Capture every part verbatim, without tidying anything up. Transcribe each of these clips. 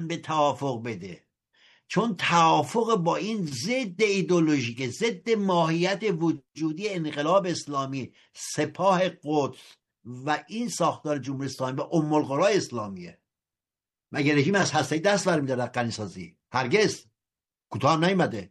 به توافق بده، چون توافق با این ضد ایدئولوژیک، ضد ماهیت وجودی انقلاب اسلامی، سپاه قدس و این ساختار جمهوری اسلامی و ام القرى اسلامیه. مگه رژیم از هسته‌ای دست برمی‌داره غنی‌سازی؟ هرگز. کوتاه هم نیامده.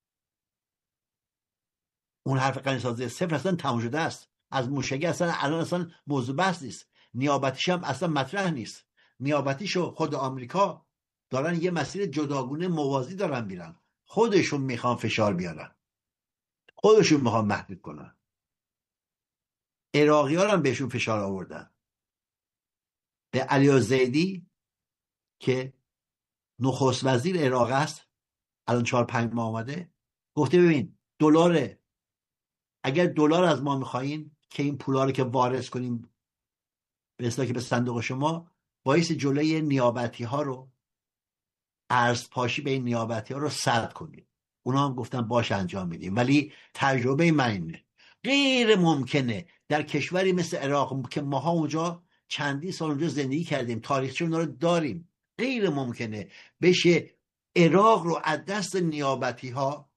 اون حرف غنی‌سازی صفر اصلا تموم شده است. از موشکی اصلا الان اصلا موضوع بحث نیست. نیابتیش هم اصلا مطرح نیست. نیابتیشو خود آمریکا دارن یه مسیر جداگونه موازی دارن میرن. خودشون میخوان فشار بیارن، خودشون میخوان محدود کنن. عراقی ها هم بهشون فشار آوردن. به علی زیدی که نخست وزیر عراق است، الان چهار پنج ماه آمده، گفته ببین دلار، اگر دلار از ما میخواین که این پولا رو که وارث کنیم به اصطلاح که به صندوق شما، باعث جلوی نیابتی ها رو، ارز پاشی به این نیابتی ها رو سد کنید. اونا هم گفتن باش انجام میدیم، ولی تجربه من اینه غیر ممکنه در کشوری مثل عراق که ماها اونجا چندی سال اونجا زندگی کردیم، تاریخچه اونا رو داریم، غیر ممکنه بشه عراق رو از دست نیابتی ها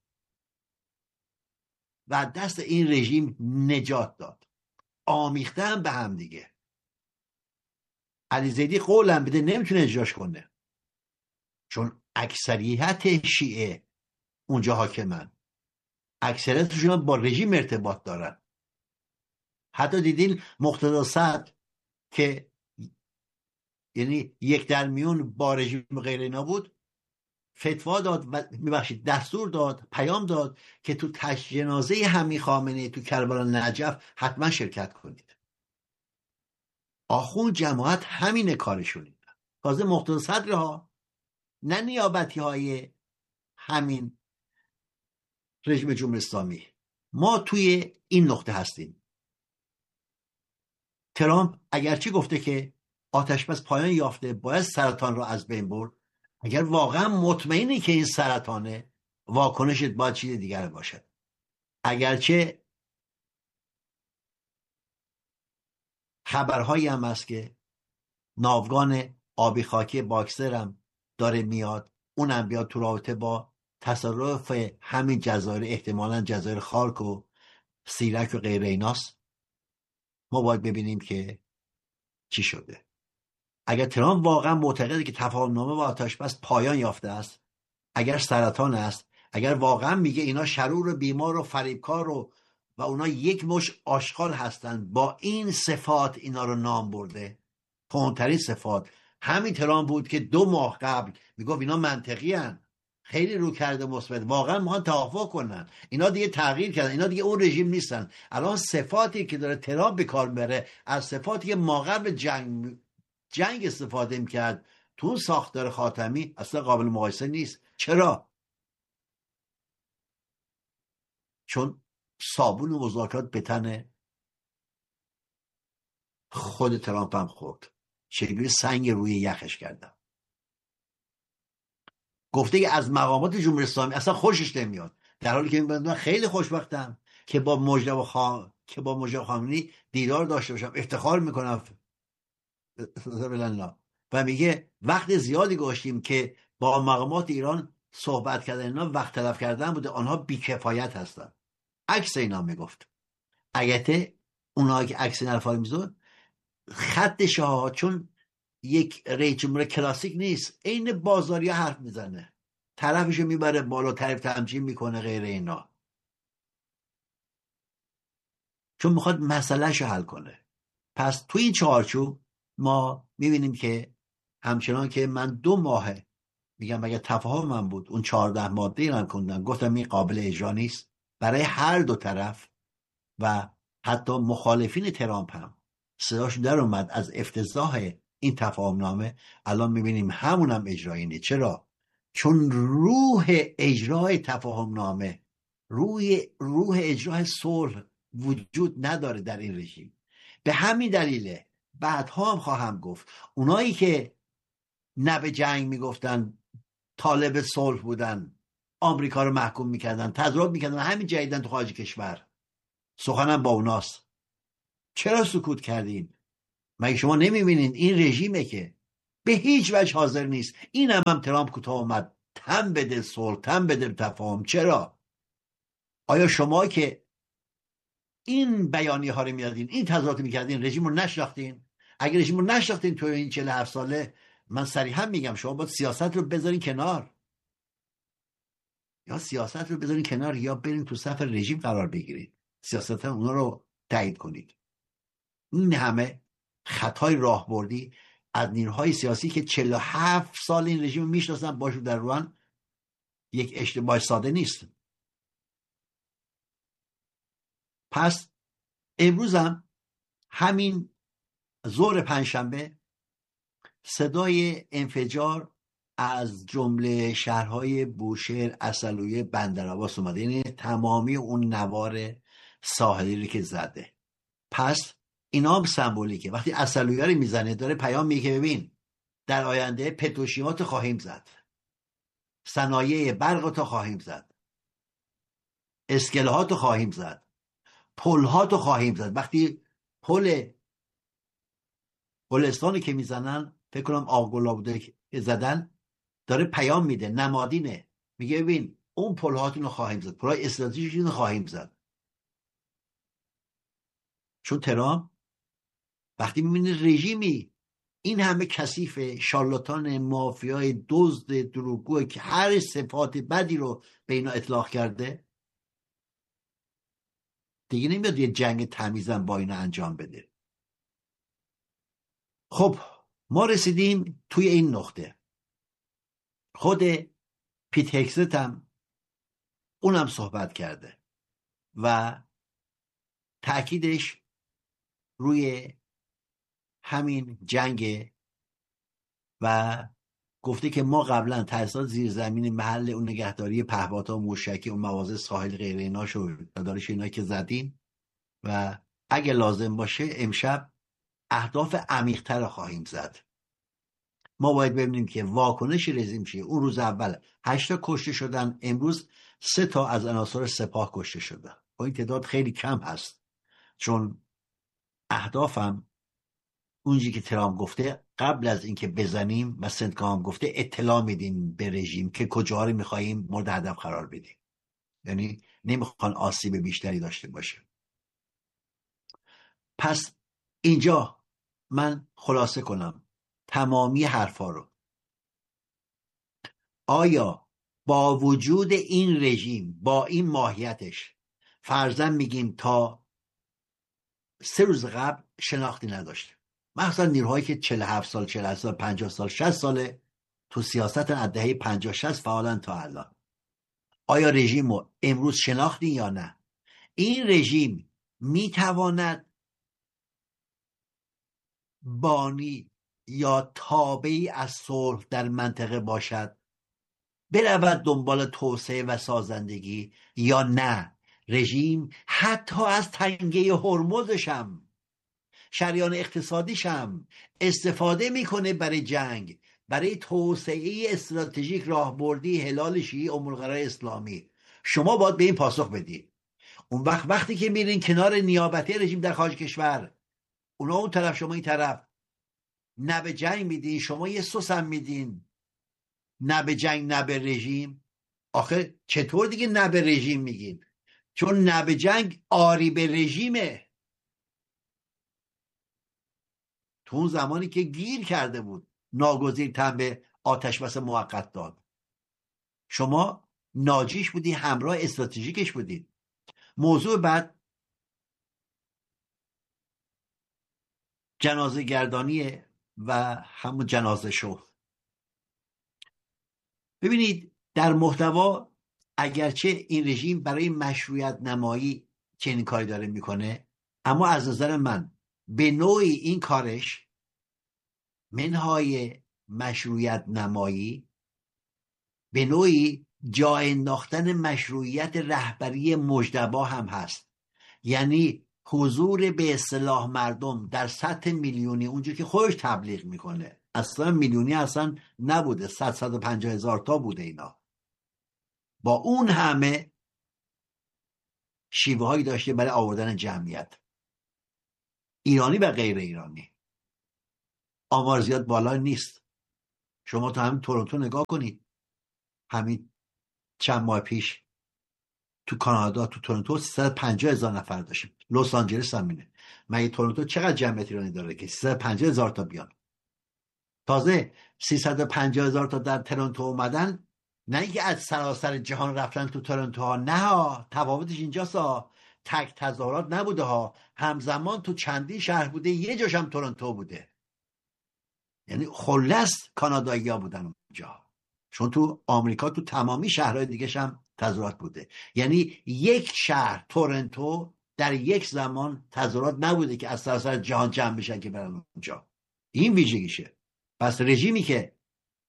و از دست این رژیم نجات داد. آمیختن به هم دیگه. علی زیدی قولم بده نمیتونه اجراش کنه، چون اکثریت شیعه اونجا حاکمن، اکثریتشون با رژیم ارتباط دارن. حتی دیدین مقتدی صدر که یعنی یک در میون با رژیم غیر اینا بود، فتوا داد و میبخشید دستور داد، پیام داد که تو تشییع جنازه حمی خامنه‌ای تو کربلا نجف حتما شرکت کنید. آخون جماعت همین کارشونه. تازه مقتدی صدرها، نه نیابتی های همین رژیم جمهوری اسلامی. ما توی این نقطه هستیم. ترامپ اگرچه گفته که آتش بس پایان یافته، باید سرطان را از بین برد، اگر واقعا مطمئنی که این سرطانه، واکنشت باید چیز دیگر باشد. اگرچه خبرهایی هم هست که ناوگان آبی خاکی باکسر هم داره میاد، اونم بیاد تو رابطه با تصرف همین جزایر، احتمالاً جزایر خارک و سیرک و غیر ایناست. ما باید ببینیم که چی شده. اگر ترامپ واقعا معتقده که تفاهم‌نامه با آتش بس پایان یافته است، اگر سرطان است، اگر واقعا میگه اینا شرور و بیمار و فریبکار و و اونا یک مش آشغال هستن، با این صفات اینا رو نام برده، تندترین صفات. همین ترامپ بود که دو ماه قبل میگفت اینا منطقی هن، خیلی رو کرده مثبت، واقعا میخوان توافق کنن، اینا دیگه تغییر کردن، اینا دیگه اون رژیم نیستن. الان صفاتی که داره ترامپ به کار میبره از صفاتی که ما قبل جنگ جنگ استفاده میکرد تو اون ساختار خاتمی، اصلا قابل مقایسه نیست. چرا؟ چون صابون مذاکرات به تن خود ترامپ هم خورد، چجوری سنگ روی یخش کردن. گفته که از مقامات جمهوری اسلامی اصلا خوشش نمیاد، در حالی که من خیلی خوشبختم که با مجتبی خان که با مجتبی خامنه‌ای دیدار داشته باشم، افتخار میکنم و میگه وقت زیادی گذاشتیم که با مقامات ایران صحبت کردن، اینا وقت تلف کردن بوده، آنها بیکفایت هستن. عکس اینا میگفت. البته اونها که عکس این الفا میذارن خطش ها، چون یک رئیس جمهور کلاسیک نیست، عین بازاریا حرف میزنه، طرفشو میبره بالا، تعریف تمجید میکنه غیر اینا، چون میخواد مسئلهشو حل کنه. پس توی این چارچوب ما میبینیم که همچنان که من دو ماهه میگم اگه تفاهم من بود اون چهارده ماده ای هم کندم، گفتم این قابل اجرا نیست برای هر دو طرف و حتی مخالفین ترامپ هم صداشون در اومد از افتضاح این تفاهم نامه. الان میبینیم همون هم اجرایی نیست. چرا؟ چون روح اجرای تفاهم نامه، روح روح اجرای صلح وجود نداره در این رژیم. به همین دلیله بعدها هم خواهم گفت اونایی که نه به جنگ میگفتن، طالب صلح بودن، آمریکا رو محکوم میکردن، تظاهرات میکردن، همین جدیدن تو خارج کشور سخنم با اوناست. چرا سکوت کردین؟ مگه شما نمیبینین این رژیمه که به هیچ وجه حاضر نیست. این هم, هم ترامپ کوتاه اومد، تن بده صلح، تن بده تفاهم. چرا؟ آیا شما که این بیانیه ها رو میادین، این تظاهرات میکردین، رژیم رو نشناختین؟ اگر رژیم رو نشناختین تو این چهل و هفت ساله، من صریحا میگم شما باید سیاست رو بذارین کنار. یا سیاست رو بذارین کنار یا برین تو صف رژیم قرار بگیرید، سیاست اونا رو تایید کنید. این همه خطای راهبردی از نیروهای سیاسی که چهل و هفت سال این رژیم میشناسن باشون در روان، یک اشتباه ساده نیست. پس امروز هم همین ظهر پنجشنبه صدای انفجار از جمله شهرهای بوشهر، عسلویه، بندرعباس اومده، یعنی تمامی اون نوار ساحلی که زده. پس اینا هم سمبولیکه. وقتی عسلویه رو میزنه داره پیام میگه که ببین در آینده پتروشیمات خواهیم زد، صنایع برق رو خواهیم زد، اسکلهات رو خواهیم زد، پلهات رو خواهیم زد. وقتی پل گلستانی که میزنن، فکر کنم آقلا بوده که زدن، داره پیام میده، نمادینه، میگه ببین اون پلهاتون رو خواهیم زد، پلهای استراتژیکی رو خواهیم زد. چون ترامپ وقتی میبینه رژیمی این همه کثیف، شارلاتان، مافیای، دزد، دروغگو که هر صفات بدی رو به اینا اطلاق کرده، دیگه نمیاد یه جنگ تمیزن با اینا انجام بده. خب ما رسیدیم توی این نقطه. خود پیت هگست هم اونم صحبت کرده و تأکیدش روی همین جنگ و گفته که ما قبلا تأسیسات زیرزمینی محل اون نگهداری پهپادها و موشکی، اون مواضع ساحل غیر ایناش و دارش اینا که زدیم و اگه لازم باشه امشب اهداف عمیق‌تر رو خواهیم زد. ما باید ببینیم که واکنش رژیم چیه. اون روز اول هشتا کشته شدن، امروز سه تا از عناصر سپاه کشته شدن. با این تعداد خیلی کم هست، چون اهدافم اونجی که ترامپ گفته قبل از اینکه بزنیم و سنتکام گفته اطلاع میدیم به رژیم که کجا رو میخواییم مورد هدف قرار بدیم، یعنی نمیخوان آسیب بیشتری داشته باشه. پس اینجا من خلاصه کنم تمامی حرفا رو. آیا با وجود این رژیم، با این ماهیتش، فرضاً میگیم تا سه روز قبل شناختی نداشته، مثلا نیروهایی که چهل و هفت سال، چهل و هشت سال، پنجاه سال، شصت ساله تو سیاست از دهه پنجاه شصت فعالن تا الان، آیا رژیم رو امروز شناختی یا نه؟ این رژیم میتواند بانی یا تابعی از صلح در منطقه باشد، برود دنبال توسعه و سازندگی، یا نه رژیم حتی از تنگه هرمزشم، شریان اقتصادیشم استفاده میکنه برای جنگ، برای توسعه استراتژیک راهبردی هلال شیعی ام القرار اسلامی؟ شما باید به این پاسخ بدید. اون وقت وقتی که میرین کنار نیابتی رژیم در خارج کشور، اونا اون طرف شما این طرف، نه به جنگ میدین، شما یه سوس هم میدین، نه به جنگ نه به رژیم. آخه چطور دیگه نه به رژیم میگین؟ چون نه به جنگ آری به رژیمه. تو اون زمانی که گیر کرده بود ناگزیر تن به آتش بس موقت داد، شما ناجیش بودی، همراه استراتژیکش بودی. موضوع بعد جنازه گردانیه و همون جنازه شو. ببینید در محتوا اگرچه این رژیم برای مشروعیت نمایی چنین کاری داره میکنه، اما از نظر من به نوعی این کارش منهای مشروعیت نمایی به نوعی جا انداختن مشروعیت رهبری مجتبی هم هست. یعنی حضور به اصطلاح مردم در سطح میلیونی، اونجور که خودش تبلیغ میکنه، اصلا میلیونی اصلا نبوده، صد صد و پنجاه هزار تا بوده اینا، با اون همه شیوه هایی داشته برای آوردن جمعیت، ایرانی و غیر ایرانی. آمار زیاد بالا نیست، شما تو همین تورنتو نگاه کنید، همین چند ماه پیش تو کانادا تو تورنتو سیصد و پنجاه هزار نفر داشتیم. لس آنجلس هم اینه. مگه تورنتو چقدر جمعیت ایرانی داره که سیصد و پنجاه هزار تا بیان؟ تازه سیصد و پنجاه هزار تا در تورنتو اومدن، نه اینکه از سراسر جهان رفتن تو تورنتو ها، نه ها، تفاوتش اینجاست ها. تک تظاهرات نبوده ها، همزمان تو چندین شهر بوده، یه جاش هم تورنتو بوده. یعنی خلص کانادایی ها بودن اونجا، چون تو آمریکا تو تمامی شهرهای دیگه هم تظاهرات بوده. یعنی یک شهر تورنتو در یک زمان تظاهرات نبوده که از سراسر جهان جمع بشن که برن اونجا. این ویژگیشه. پس رژیمی که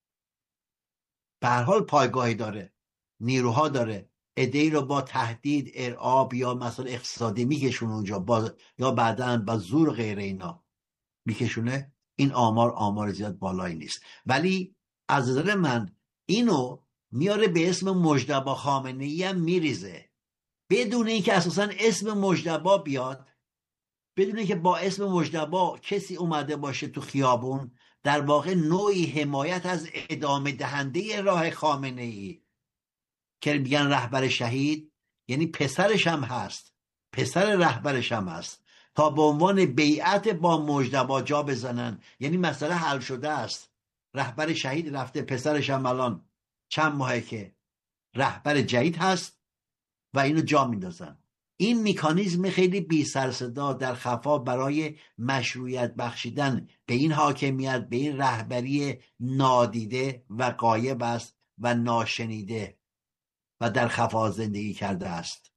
به هر حال پایگاهی داره، نیروها داره، عده‌ای رو با تهدید، ارعاب یا مثلا اقتصادی میکشونه اونجا، با یا بعداً با زور غیر اینا میکشونه، این آمار آمار زیاد بالایی نیست. ولی از نظر من اینو میاره به اسم مجتبی خامنه‌ای هم میریزه، بدون اینکه اساسا اسم مجتبی بیاد، بدون اینکه با اسم مجتبی کسی اومده باشه تو خیابون. در واقع نوعی حمایت از ادامه دهنده راه خامنه‌ای که میگن رهبر شهید، یعنی پسرش هم هست، پسر رهبرش هم هست، تا به عنوان بیعت با مجتبی جا بزنن. یعنی مسئله حل شده است، رهبر شهید رفته، پسرش هم الان چند ماهه که رهبر جدید هست و اینو جا میندازن. این مکانیزم خیلی بی سر صدا در خفا برای مشروعیت بخشیدن به این حاکمیت، به این رهبری نادیده و غایب است و ناشنیده و در خفا زندگی کرده است.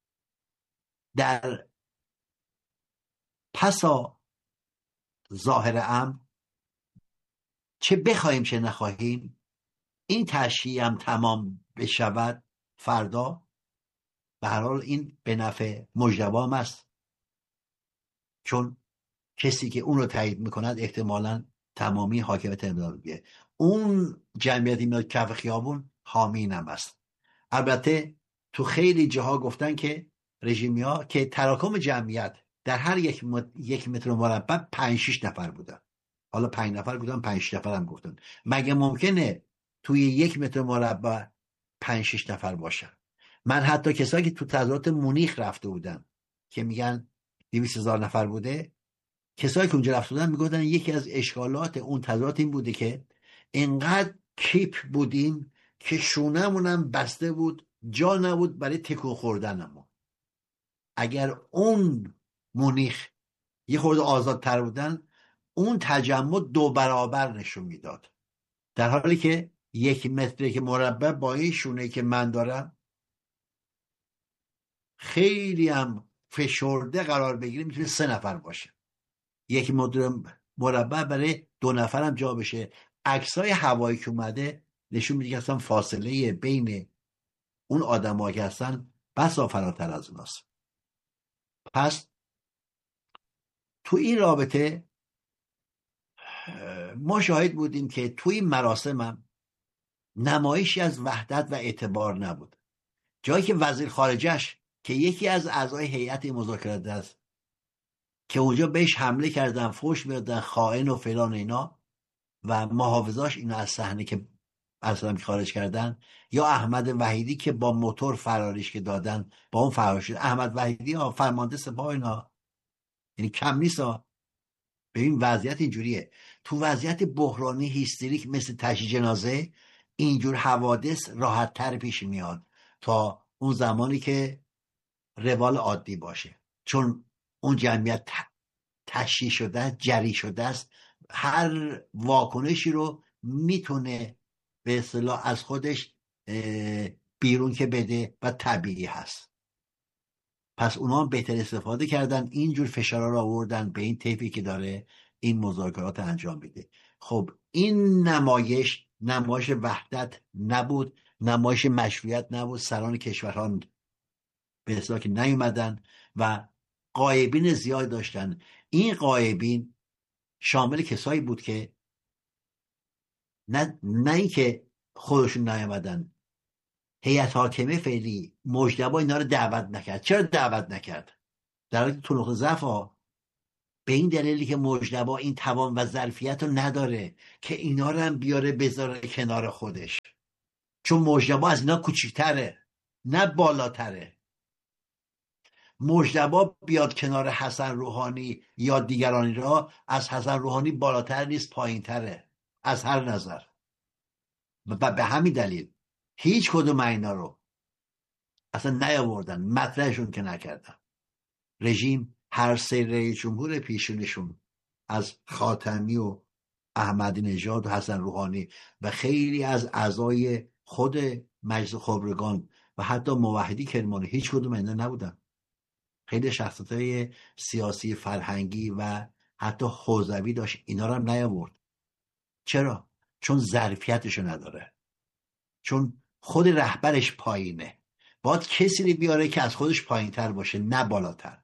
در پسا ظاهر امر، چه بخواهیم چه نخواهیم، این تشییع هم تمام بشود فردا، به هر حال این به نفع مجتبی هم است، چون کسی که اون رو تایید میکند احتمالاً تمامی حاکمیت امریکا، اون جمعیتی میاد کف خیابون، حامی هم است. البته تو خیلی جاها گفتن که رژیمی ها که تراکم جمعیت در هر یک, مت... یک متر مربع پنج شش نفر بودن، حالا پنج نفر بودن، پنج شش نفر هم گفتن. مگه ممکنه توی یک متر مربع پنج شش نفر باشن؟ من حتی کسایی که تو تظاهرات مونیخ رفته بودن که میگن دویست هزار نفر بوده، کسایی که اونجا رفته بودن میگفتن یکی از اشکالات اون تظاهرات این بوده که انقدر کیپ بودیم که شونمونم بسته بود، جا نبود برای تکون خوردنمون. اگر اون مونیخ یه خورده آزادتر بودن، اون تجمع دو برابر نشون میداد، در حالی که یک متر که مربع با این شونه که من دارم خیلی هم فشرده قرار بگیره، میتونه سه نفر باشه، یک متر مربع برای دو نفر هم جا بشه. عکسای هوایی که اومده نشون میده که اصلا فاصله بین اون آدم‌ها که هستن بسا فراتر از اوناست. پس تو این رابطه ما شاهد بودیم که توی این مراسم هم نمایشی از وحدت و اعتبار نبود. جایی که وزیر خارجش که یکی از اعضای هیئت مذاکرات است که اونجا بهش حمله کردن، فحش میدادن، خائن و فلان اینا، و محافظاش اینو از صحنه که اصلا خارج کردن، یا احمد وحیدی که با موتور فراریش که دادن با اون فرار شد. احمد وحیدی ها فرمانده سپاه اینا، یعنی کم نیست ها. ببین وضعیت اینجوریه، تو وضعیت بحرانی هیستریک مثل تشییع جنازه اینجور حوادث راحت تر پیش میاد تا اون زمانی که روال عادی باشه، چون اون جمعیت تشییع شده، جری شده است، هر واکنشی رو میتونه به اصطلاح از خودش بیرون که بده و طبیعی هست. پس اونا هم بهتر استفاده کردن، اینجور فشارا رو آوردن به این طیفی که داره این مذاکرات انجام میده. خب این نمایش نمایش وحدت نبود، نمایش مشروعیت نبود. سران کشوران به اصطلاح که نیومدن و غایبین زیاد داشتن. این غایبین شامل کسایی بود که نه نه این که خودشون نیامدن، هیئت حاکمه فعلی مجتبی اینا رو دعوت نکرد. چرا دعوت نکرد؟ در حالی که تو نقطه ضعف ها به این دلیلی که مجتبی این توان و ظرفیت رو نداره که اینا رو هم بیاره بذاره کنار خودش، چون مجتبی از اینا کوچیک‌تره نه بالاتره. مجتبی بیاد کنار حسن روحانی یا دیگرانی را، از حسن روحانی بالاتر نیست، پایینتره از هر نظر. و به همین دلیل هیچ کدوم اینا رو اصلا نیاوردن، مطرحشون که نکردن. رژیم هر سه رئیس جمهور پیشونشون از خاتمی و احمدی نژاد و حسن روحانی و خیلی از اعضای خود مجلس خبرگان و حتی موحدی کرمانی، هیچ کدوم اینا نبودن. خیلی شخصیت‌های سیاسی فرهنگی و حتی حوزوی داشت، اینا رو هم نیاورد. چرا؟ چون ظرفیتشو نداره، چون خود رهبرش پایینه. باید کسی رو بیاره که از خودش پایینتر باشه نه بالاتر.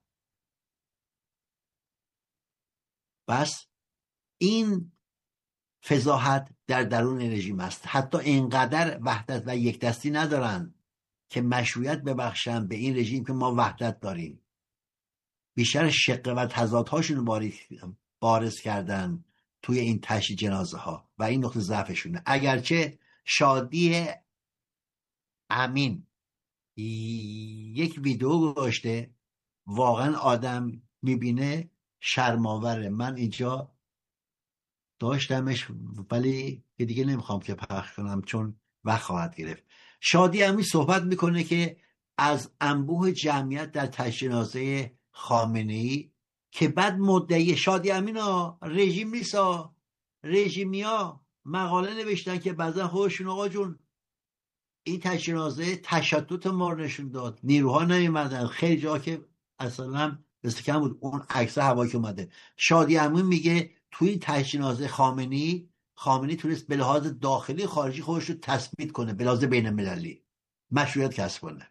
بس این فضاحت در درون رژیم است. حتی اینقدر وحدت و یک دستی ندارن که مشروعیت ببخشن به این رژیم که ما وحدت داریم. بیشتر شقه و تضادهاشون بارز کردن توی این تشییع جنازه ها و این نقطه ضعفشونه. اگرچه شادی امین یک ویدیو گذاشته واقعا آدم میبینه شرماوره. من اینجا داشتمش ولی دیگه نمیخوام که پخش کنم چون وقت خواهد گرفت. شادی امین صحبت میکنه که از انبوه جمعیت در تشییع جنازه خامنه‌ای که بعد مدعی شادی امین ها رژیم نیستا، رژیمی ها مقاله نوشتن که بعضا خودشون آقا جون این تشییع جنازه تشدد ما رو نشون داد، نیروها نمیمدن، خیلی جا که اصلا استکم بود اون عکس هوا که اومده. شادی امین میگه توی این تشییع جنازه خامنه‌ای خامنه‌ای تونست به لحاظ داخلی خارجی خودش رو تثبیت کنه، به لحاظ بین المللی مشروعیت کسب کنه.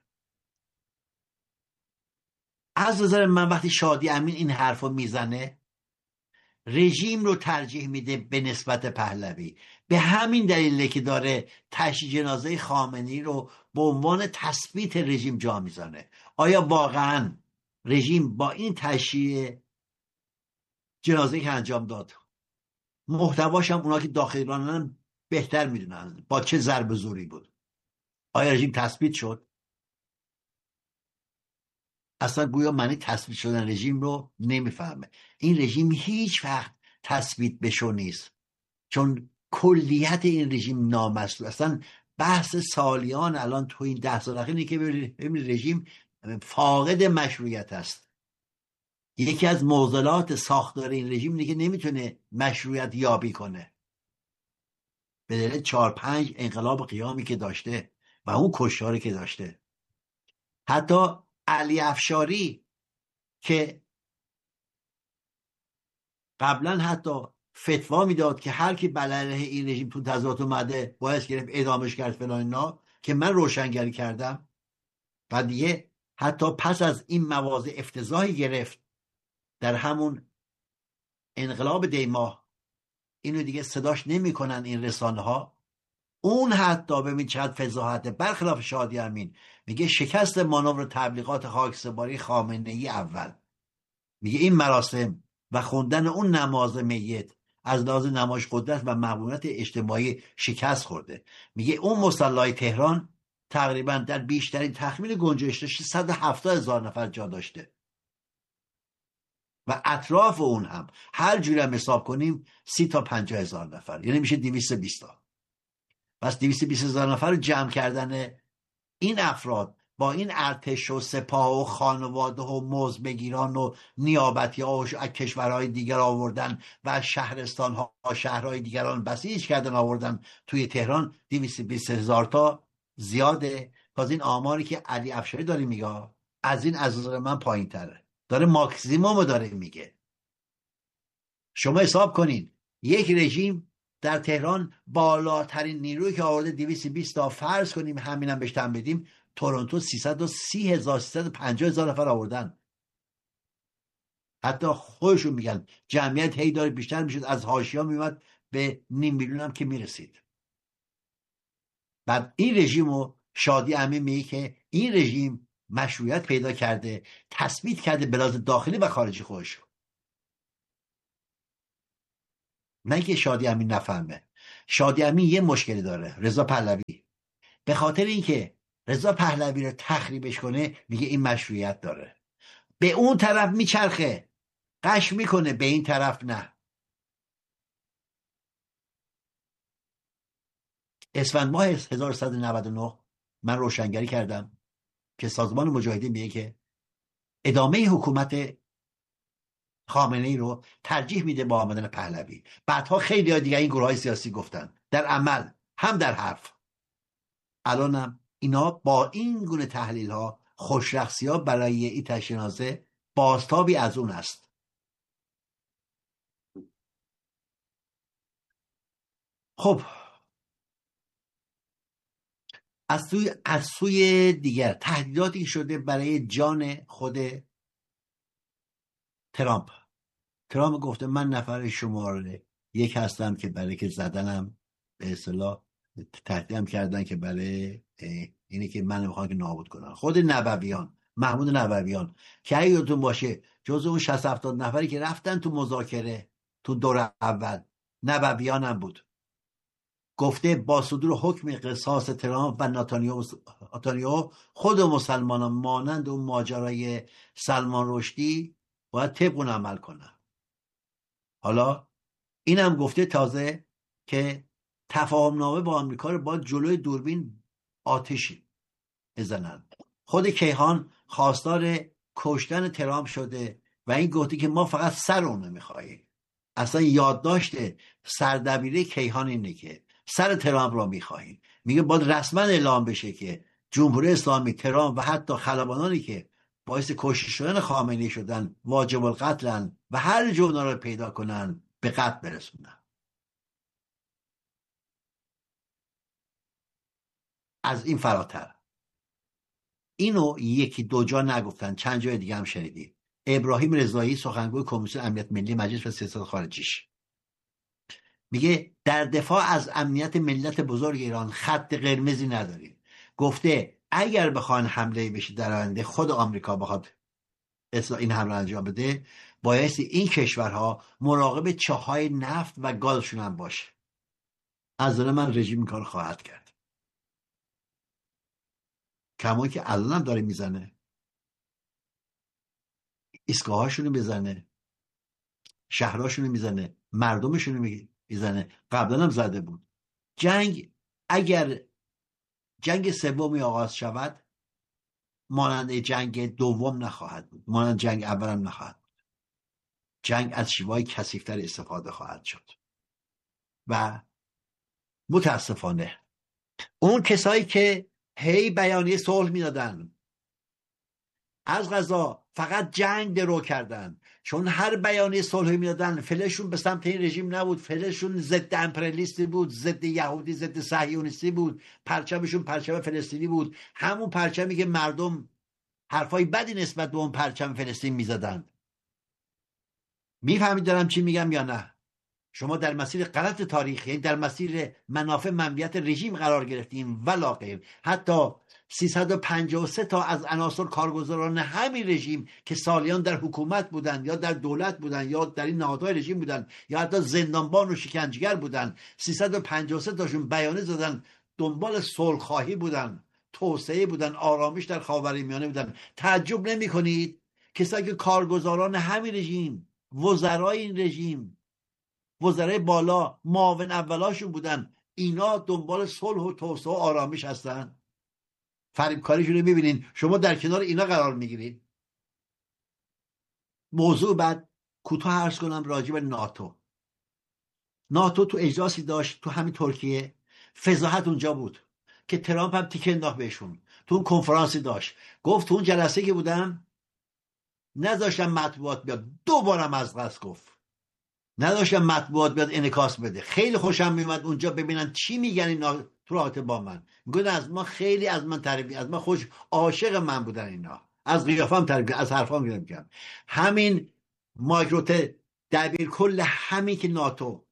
از نظر من وقتی شادی امین این حرفو میزنه رژیم رو ترجیح میده به نسبت پهلوی. به همین دلیله که داره تشییع جنازه خامنه‌ای رو به عنوان تثبیت رژیم جا میزنه. آیا واقعا رژیم با این تشییع جنازه که انجام داد، محتواش هم اونا که داخل ایرانن بهتر میدونن با چه ضرب زوری بود، آیا رژیم تثبیت شد؟ اصلا گویا معنی تثبیت شدن رژیم رو نمیفهمه. این رژیم هیچ وقت تثبیت بشو نیست، چون کلیت این رژیم نامسلول. اصلا بحث سالیان الان تو این ده سال اخیر که ببینید رژیم فاقد مشروعیت است. یکی از معضلات ساختار این رژیم اینه که نمیتونه مشروعیت یابی کنه به دلیل چهار پنج انقلاب قیامی که داشته و اون کشتاری که داشته. حتی علی افشاری که قبلا حتی فتوا میداد که هر کی بر علیه این رژیم تو تظاهرات اومده باید گرفت اعدامش کرد فلان اینا که من روشنگری کردم، و دیگه حتی پس از این مواضع افتضاحی گرفت در همون انقلاب دیماه اینو دیگه صداش نمیکنن این رسانه ها. اون حتی ببین چقدر فضاحته. برخلاف شادی امین میگه شکست مانور تبلیغات خاکسپاری خامنه‌ای اول، میگه این مراسم و خوندن اون نماز میت از لحاظ نمایش قدرت و مقبولیت اجتماعی شکست خورده. میگه اون مصلی تهران تقریبا در بیشترین تخمین گنجایش داشته صد و هفتاد هزار نفر جا داشته و اطراف اون هم هر جوری هم حساب کنیم سی تا پنجاه هزار نفر، یعنی میشه دویست و بیست تا. پس دویست و بیست هزار نفر رو جمع کردن این افراد با این ارتش و سپاه و خانواده و مزدبگیران و نیابتی ها و کشورهای دیگر آوردن و شهرستان ها شهرهای دیگران بسیج کردن آوردن توی تهران دویست و بیست هزار تا زیاده. باز این آماری که علی افشاری داره میگه از این از نظر من پایین تره، داره ماکسیموم داره میگه. شما حساب کنین یک رژیم در تهران بالاترین نیروی که آورده دویست و بیست تا، فرض کنیم همینم بهش تن بدیم، تورنتو سیصد و سی هزار سیصد و پنجاه هزار نفر آوردن. حتی خودشون میگن جمعیت هی داره بیشتر میشد، از حاشیه میومد به نیم میلیون هم که میرسید. بعد این رژیم رو شادی امین میگه که این رژیم مشروعیت پیدا کرده، تثبیت کرده به لحاظ داخلی و خارجی خودش. نه که شادی امین نفهمه. شادی امین یه مشکلی داره، رضا پهلوی. به خاطر اینکه رضا پهلوی رو تخریبش کنه میگه این مشروعیت داره، به اون طرف میچرخه، قش میکنه، به این طرف نه. اسفند ماه هزار و سیصد و نود و نه من روشنگری کردم که سازمان مجاهدین میگه که ادامه حکومت خامنه‌ای رو ترجیح میده با آمدن پهلوی. بعدها خیلی ها دیگه این گروه های سیاسی گفتن، در عمل هم در حرف. الانم اینا با این گونه تحلیل ها خوشرخصی ها برای این تشناسه بازتابی از اون است. خب از سوی, از سوی دیگر تهدیداتی شده برای جان خود ترامپ. ترامپ گفته من نفر شماره یک هستم که برای که زدنم به اصطلاح تهدیدم کردن که برای اینه که من میخوام که نابود کنن. خود نبویان، محمود نبویان که اگه یادتون باشه جز اون شصت هفتاد نفری که رفتن تو مذاکره تو دور اول، نبویان هم بود. گفته با صدور حکم قصاص ترامپ و نتانیاهو خود مسلمانان مانند اون ماجرای سلمان رشدی باید طبق اون عمل کنن. حالا اینم گفته تازه که تفاهمنامه با آمریکا رو باید جلوی دوربین آتشی بزنن. خود کیهان خواستار کشتن ترامپ شده و این گفته که ما فقط سر اون میخواییم. اصلا یادداشت سردبیره کیهان اینه که سر ترامپ را میخواهیم. میگه باید رسما اعلام بشه که جمهوری اسلامی، ترامپ و حتی خلبانانی که باعث کشته شدن خامنه‌ای شدن واجب القتلن و هر جا اونا رو پیدا کنن به قتل برسونن. از این فراتر اینو یکی دو جا نگفتن، چند جای دیگه هم شنیدی. ابراهیم رضایی سخنگوی کمیسیون امنیت ملی مجلس و سیاست خارجیش میگه در دفاع از امنیت ملت بزرگ ایران خط قرمزی نداریم. گفته اگر بخوان حمله بشه در آینده، خود آمریکا بخواد این حمله انجام بده، بایستی این کشورها مراقب چاهای نفت و گازشون هم باشه. از نظر من رژیم این کار خواهد کرد، کما که الان هم داره میزنه، ایستگاهاشونو میزنه، شهراشونو میزنه، مردمشونو میزنه، قبلا هم زده بود. جنگ اگر جنگ سومی آغاز شود مانند جنگ دوم نخواهد بود، مانند جنگ اول هم نخواهد بود. جنگ از شیوه‌های کثیف‌تر استفاده خواهد شد و متاسفانه اون کسایی که هی بیانیه صلح میدادن از قضا فقط جنگ درو کردن، چون هر بیانیه صلحی میدادن فلشون به سمت این رژیم نبود، فلشون ضد امپریالیستی بود، ضد یهودی، ضد صهیونیستی بود، پرچمشون پرچم فلسطینی بود، همون پرچمی که مردم حرفای بدی نسبت به اون پرچم فلسطین میزدن. میفهمید دارم چی میگم یا نه؟ شما در مسیر غلط تاریخی، یعنی در مسیر منافع منویت رژیم قرار گرفتیم ولا غیر. حتی سیصد و پنجاه و سه تا از عناصر کارگزاران همین رژیم که سالیان در حکومت بودن یا در دولت بودن یا در این نهادهای رژیم بودن یا حتی زندانبان و شکنجهگر بودن، سیصد و پنجاه و سه تاشون بیانیه زدن دنبال صلح‌خواهی بودن، توسعه بودن، آرامش در خاورمیانه بودن. تعجب نمی کنید کسایی که کارگزاران همین رژیم، وزرای این رژیم، وزرای بالا، معاون اولاشون بودن، اینا دنبال صلح و توسعه و آرامش هستن؟ فریبکاریشون رو میبینین، شما در کنار اینا قرار میگیرید. موضوع بعد کوتاه عرض کنم راجع به ناتو. ناتو تو اجلاسی داشت تو همین ترکیه، فضاحت اونجا بود که ترامپ هم تیکه انداخت بهشون. تو اون کنفرانسی داشت، گفت تو اون جلسه که بودم نذاشتم مطبوعات بیاد، دوبارم از قصد گفت نداشتم مطبوعات بیاد انعکاس بده. خیلی خوشم میومد اونجا ببینن چی میگن اینا تو رابطه با من. میگن از ما خیلی از من تعریف، از من خوش عاشق من بودن اینا، از قیافم تعریف، از حرفام گرم کردم. همین مایکروت دبیر کل همین که ناتو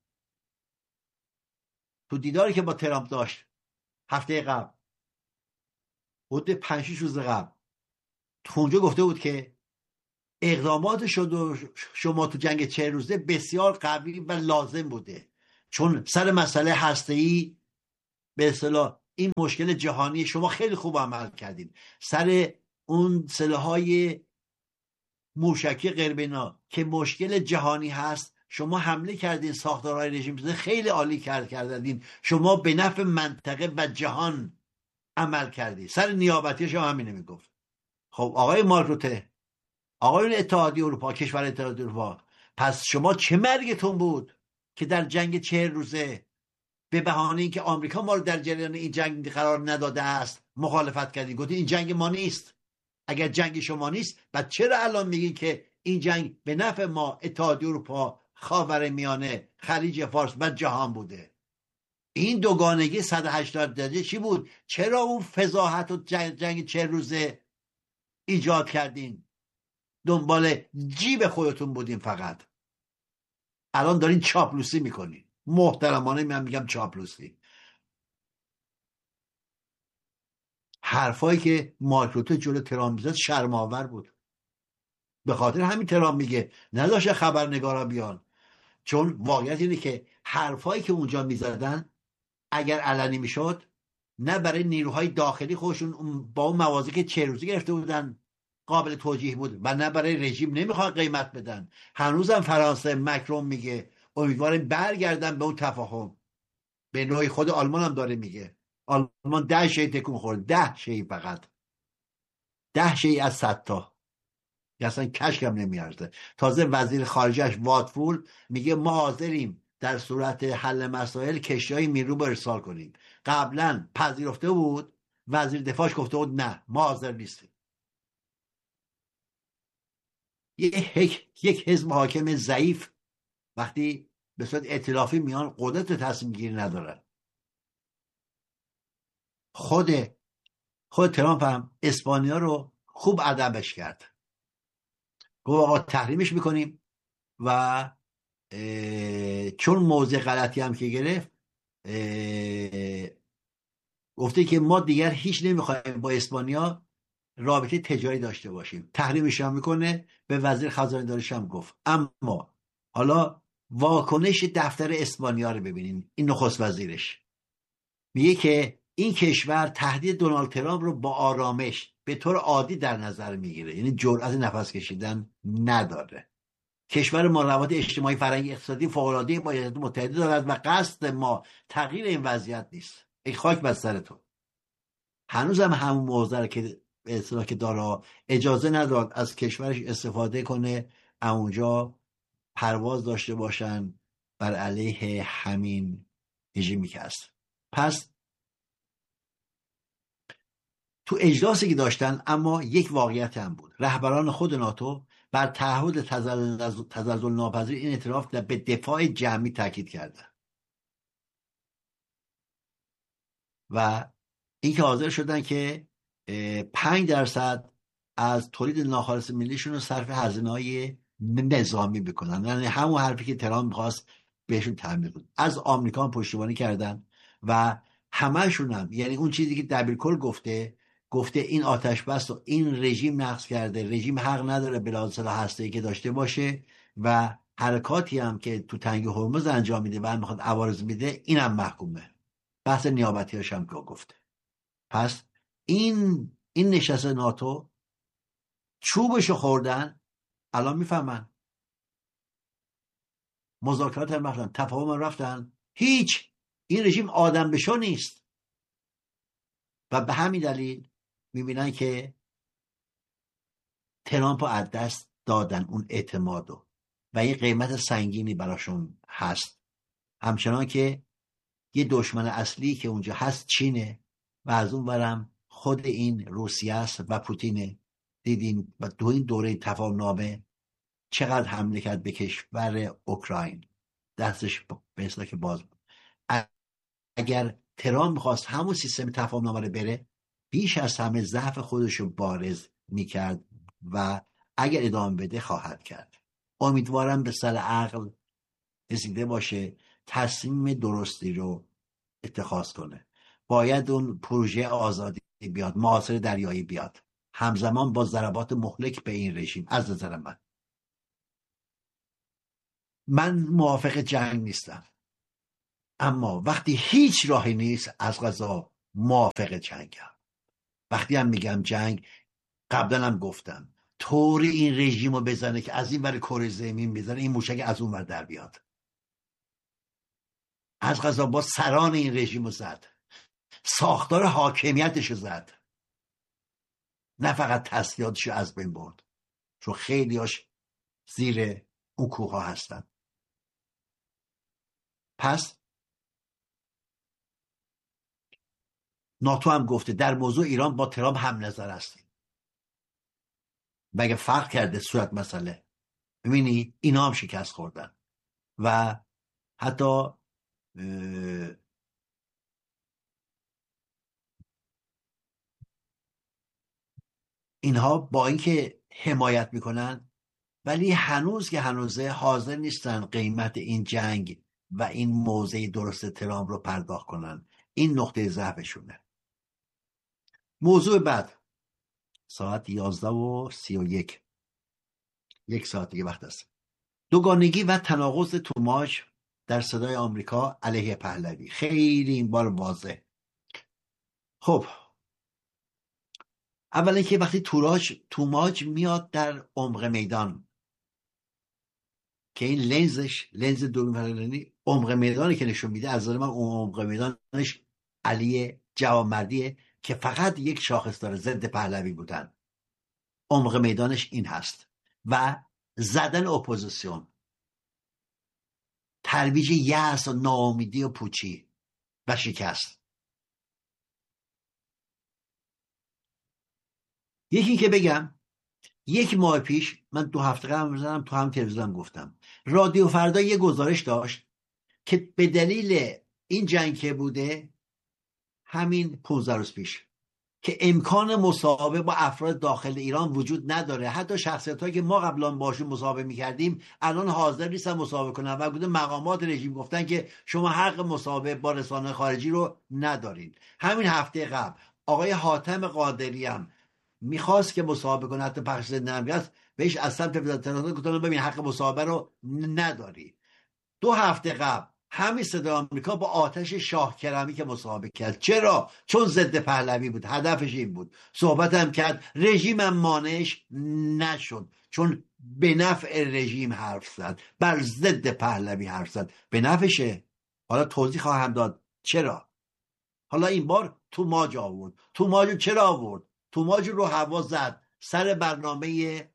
تو دیداری که با ترامپ داشت هفته قبل، حدود پنج شش روز قبل، تو اونجا گفته بود که اقدامات شد شما تو جنگ چه روزه بسیار قوی و لازم بوده، چون سر مسئله هسته‌ای به اصطلاح این مشکل جهانی شما خیلی خوب عمل کردین. سر اون سلاح‌های موشکی غیربنا که مشکل جهانی هست شما حمله کردین، ساختارهای رژیم زده خیلی عالی کرد کردین، شما به نفع منطقه و جهان عمل کردی. سر نیابتی شما همینه میگفت. خب آقای مارک روته، آقایون اتحادیه اروپا، کشور اتحادیه اروپا، پس شما چه مرگتون بود که در جنگ چهل روزه به بهانه اینکه آمریکا ما رو در جریان این جنگ قرار نداده است مخالفت کردی؟ گفتی این جنگ ما نیست. اگر جنگ شما نیست بعد چرا الان میگین که این جنگ به نفع ما اتحادیه اروپا، خاورمیانه، خلیج فارس و جهان بوده؟ این دوگانگی صد و هشتاد درجه چی بود؟ چرا اون فضاحت و جنگ, جنگ چهل روزه ایجاد کردین؟ دنبال جیب خودتون بودین فقط. الان دارین چاپلوسی میکنین. محترمانه من میگم چاپلوسی. حرفایی که مارک روته جلو ترامپ میزد شرم‌آور بود. به خاطر همین ترامپ میگه نداشته خبرنگارا بیان، چون واقعیت اینه که حرفایی که اونجا میزدن اگر علنی میشد نه برای نیروهای داخلی خودشون با اون موازی که چه روزی گرفته بودن قابل توجیه بود و نه برای رژیم نمیخواد قیمت بدن. هنوزم فرانسه مکرون میگه امیدوارم برگردن به اون تفاهم. به نوعی خود آلمان هم داره میگه. آلمان ده شی تکون خورد، ده شی فقط، ده شی از صد تا، اصلا کشکم نمیارزه. تازه وزیر خارجهش واتفول میگه ما حاضریم در صورت حل مسائل کشتی‌های میرو رو ارسال کنیم. قبلا پذیرفته بود، وزیر دفاعش گفته بود نه ما حاضر نیستیم. یک یک حزب حاکم ضعیف وقتی به صورت ائتلافی میان قدرت تصمیم گیری ندارن. خود خود ترامپ هم اسپانیا رو خوب ادبش کرد، گفت آقا تحریمش میکنیم و چون موضع غلطی هم که گرفت گفته که ما دیگر هیچ نمیخوایم با اسپانیا رابطه تجاری داشته باشیم. تحریمش هم میکنه. به وزیر خزانه داریش هم گفت. اما حالا واکنش دفتر اسپانیا رو ببینین. این نخست وزیرش میگه که این کشور تهدید دونالد ترامپ رو با آرامش به طور عادی در نظر میگیره، یعنی جرأت نفس کشیدن نداره. کشور ما روابط اجتماعی، فرهنگی، اقتصادی فوق‌العاده با ایالات متحده دارد و قصد ما تغییر این وضعیت نیست. ای خاک بر سرتون. هنوزم همون موضوع که به اصطلاح که داره اجازه نداد از کشورش استفاده کنه اونجا پرواز داشته باشن بر علیه همین رژیمی که هست. پس تو اجلاسی که داشتن اما یک واقعیت هم بود. رهبران خود ناتو بر تعهد تزلزل ناپذیر این اعتراف به دفاع جمعی تاکید کردن و اینکه حاضر شدن که پنج درصد از تولید ناخالص ملیشون رو صرف هزینه‌های نظامی بکنن. یعنی همون حرفی که ترامپ می‌خواست بهشون تعمیم بود. از آمریکا هم پشتیبانی کردن و همه‌شون هم، یعنی اون چیزی که دبیرکل گفته گفته این آتش بس و این رژیم نقض کرده، رژیم حق نداره بلاد سلاح هسته‌ای که داشته باشه و حرکاتی هم که تو تنگ هرمز انجام میده و میخواد عوارض میده اینم محکومه. بحث نیابتیاش هم که گفته. پس این این نشست ناتو چوبشو خوردن. الان میفهمن مذاکرات هم رفتن، تفاهم هم رفتن، هیچ، این رژیم آدم بشو نیست و به همین دلیل میبینن که ترامپ رو از دست دادن اون اعتمادو و یه قیمت سنگینی براشون هست. همچنان که یه دشمن اصلی که اونجا هست چینه و از اون برم خود این روسیه است و پوتینه. دیدیم و دو این دوره تفاهم نامه چقدر حمله کرد به کشور اوکراین، دستش به اصطلاح که باز بود. اگر ترامپ میخواست همون سیستم تفاهم نامه رو بره بیش از همه ضعف خودش رو بارز میکرد و اگر ادامه بده خواهد کرد. امیدوارم به سر عقل رسیده باشه، تصمیم درستی رو اتخاذ کنه. باید اون پروژه آزادی بیاد، معاصر دریایی بیاد. همزمان با ضربات مهلک به این رژیم. از نظر من من موافق جنگ نیستم، اما وقتی هیچ راهی نیست از قضا موافق جنگم. وقتی هم میگم جنگ، قبلا هم گفتم طوری این رژیم رو بزنه که از این ور کره زمین بزنه این موشک از اون ور در بیاد. از قضا با سران این رژیم رو زد، ساختار حاکمیتش رو زد، نه فقط تسلیحاتش رو از بین برد، چون خیلیاش زیر اون کوه ها هستن. پس ناتو هم گفته در موضوع ایران با ترامپ هم نظر هستیم. مگه فرق کرده صورت مسئله؟ ببینی اینا هم شکست خوردن و حتی اینها با اینکه حمایت میکنن ولی هنوز که هنوزه حاضر نیستن قیمت این جنگ و این موضع درست ترامپ رو پرداخت کنن. این نقطه ضعفشونه. موضوع بعد ساعت یازده و سی و یک، یک ساعت دیگه وقت است. دوگانگی و تناقض توماج در صدای آمریکا علیه پهلوی. خیلی این بار واضح. خب اولا که وقتی توراج توماج میاد در عمق میدان که این لنزش لنز دوربین پناهندگی عمق میدانی که نشون میده، از نظر من اون عمق میدانش علی جوانمردیه که فقط یک شاخص داره، ضد پهلوی بودن. عمق میدانش این هست و زدن اپوزیسیون، ترویج یأس و ناامیدی و پوچی و شکست. یکی که بگم یک ماه پیش من دو هفته قبل زدم تو هم تلویزیون گفتم رادیو فردا یه گزارش داشت که به دلیل این جنگ که بوده همین پانزده روز پیش که امکان مصاحبه با افراد داخل ایران وجود نداره، حتی شخصیت‌هایی که ما قبلا باشون مصاحبه می‌کردیم الان حاضر نیستن مصاحبه کنن و بوده مقامات رژیم گفتن که شما حق مصاحبه با رسانه خارجی رو ندارین. همین هفته قبل آقای حاتم قادری هم میخواست که مصاحبه کنه، حتی پخش زنده هم هست، بهش از سمت وزارت اطلاعات گفتن ببین حق مصاحبه رو نداری. دو هفته قبل همین صدای آمریکا با آتش شاه کرمی که مصاحبه کرد. چرا؟ چون ضد پهلوی بود، هدفش این بود. صحبت هم کرد، رژیم هم مانعش نشد چون به نفع رژیم حرف زد، بر ضد پهلوی حرف زد، به نفعشه. حالا توضیح خواهم داد چرا. حالا این بار توماج آورد. توماج چرا آورد؟ توماج رو هوا زد سر برنامه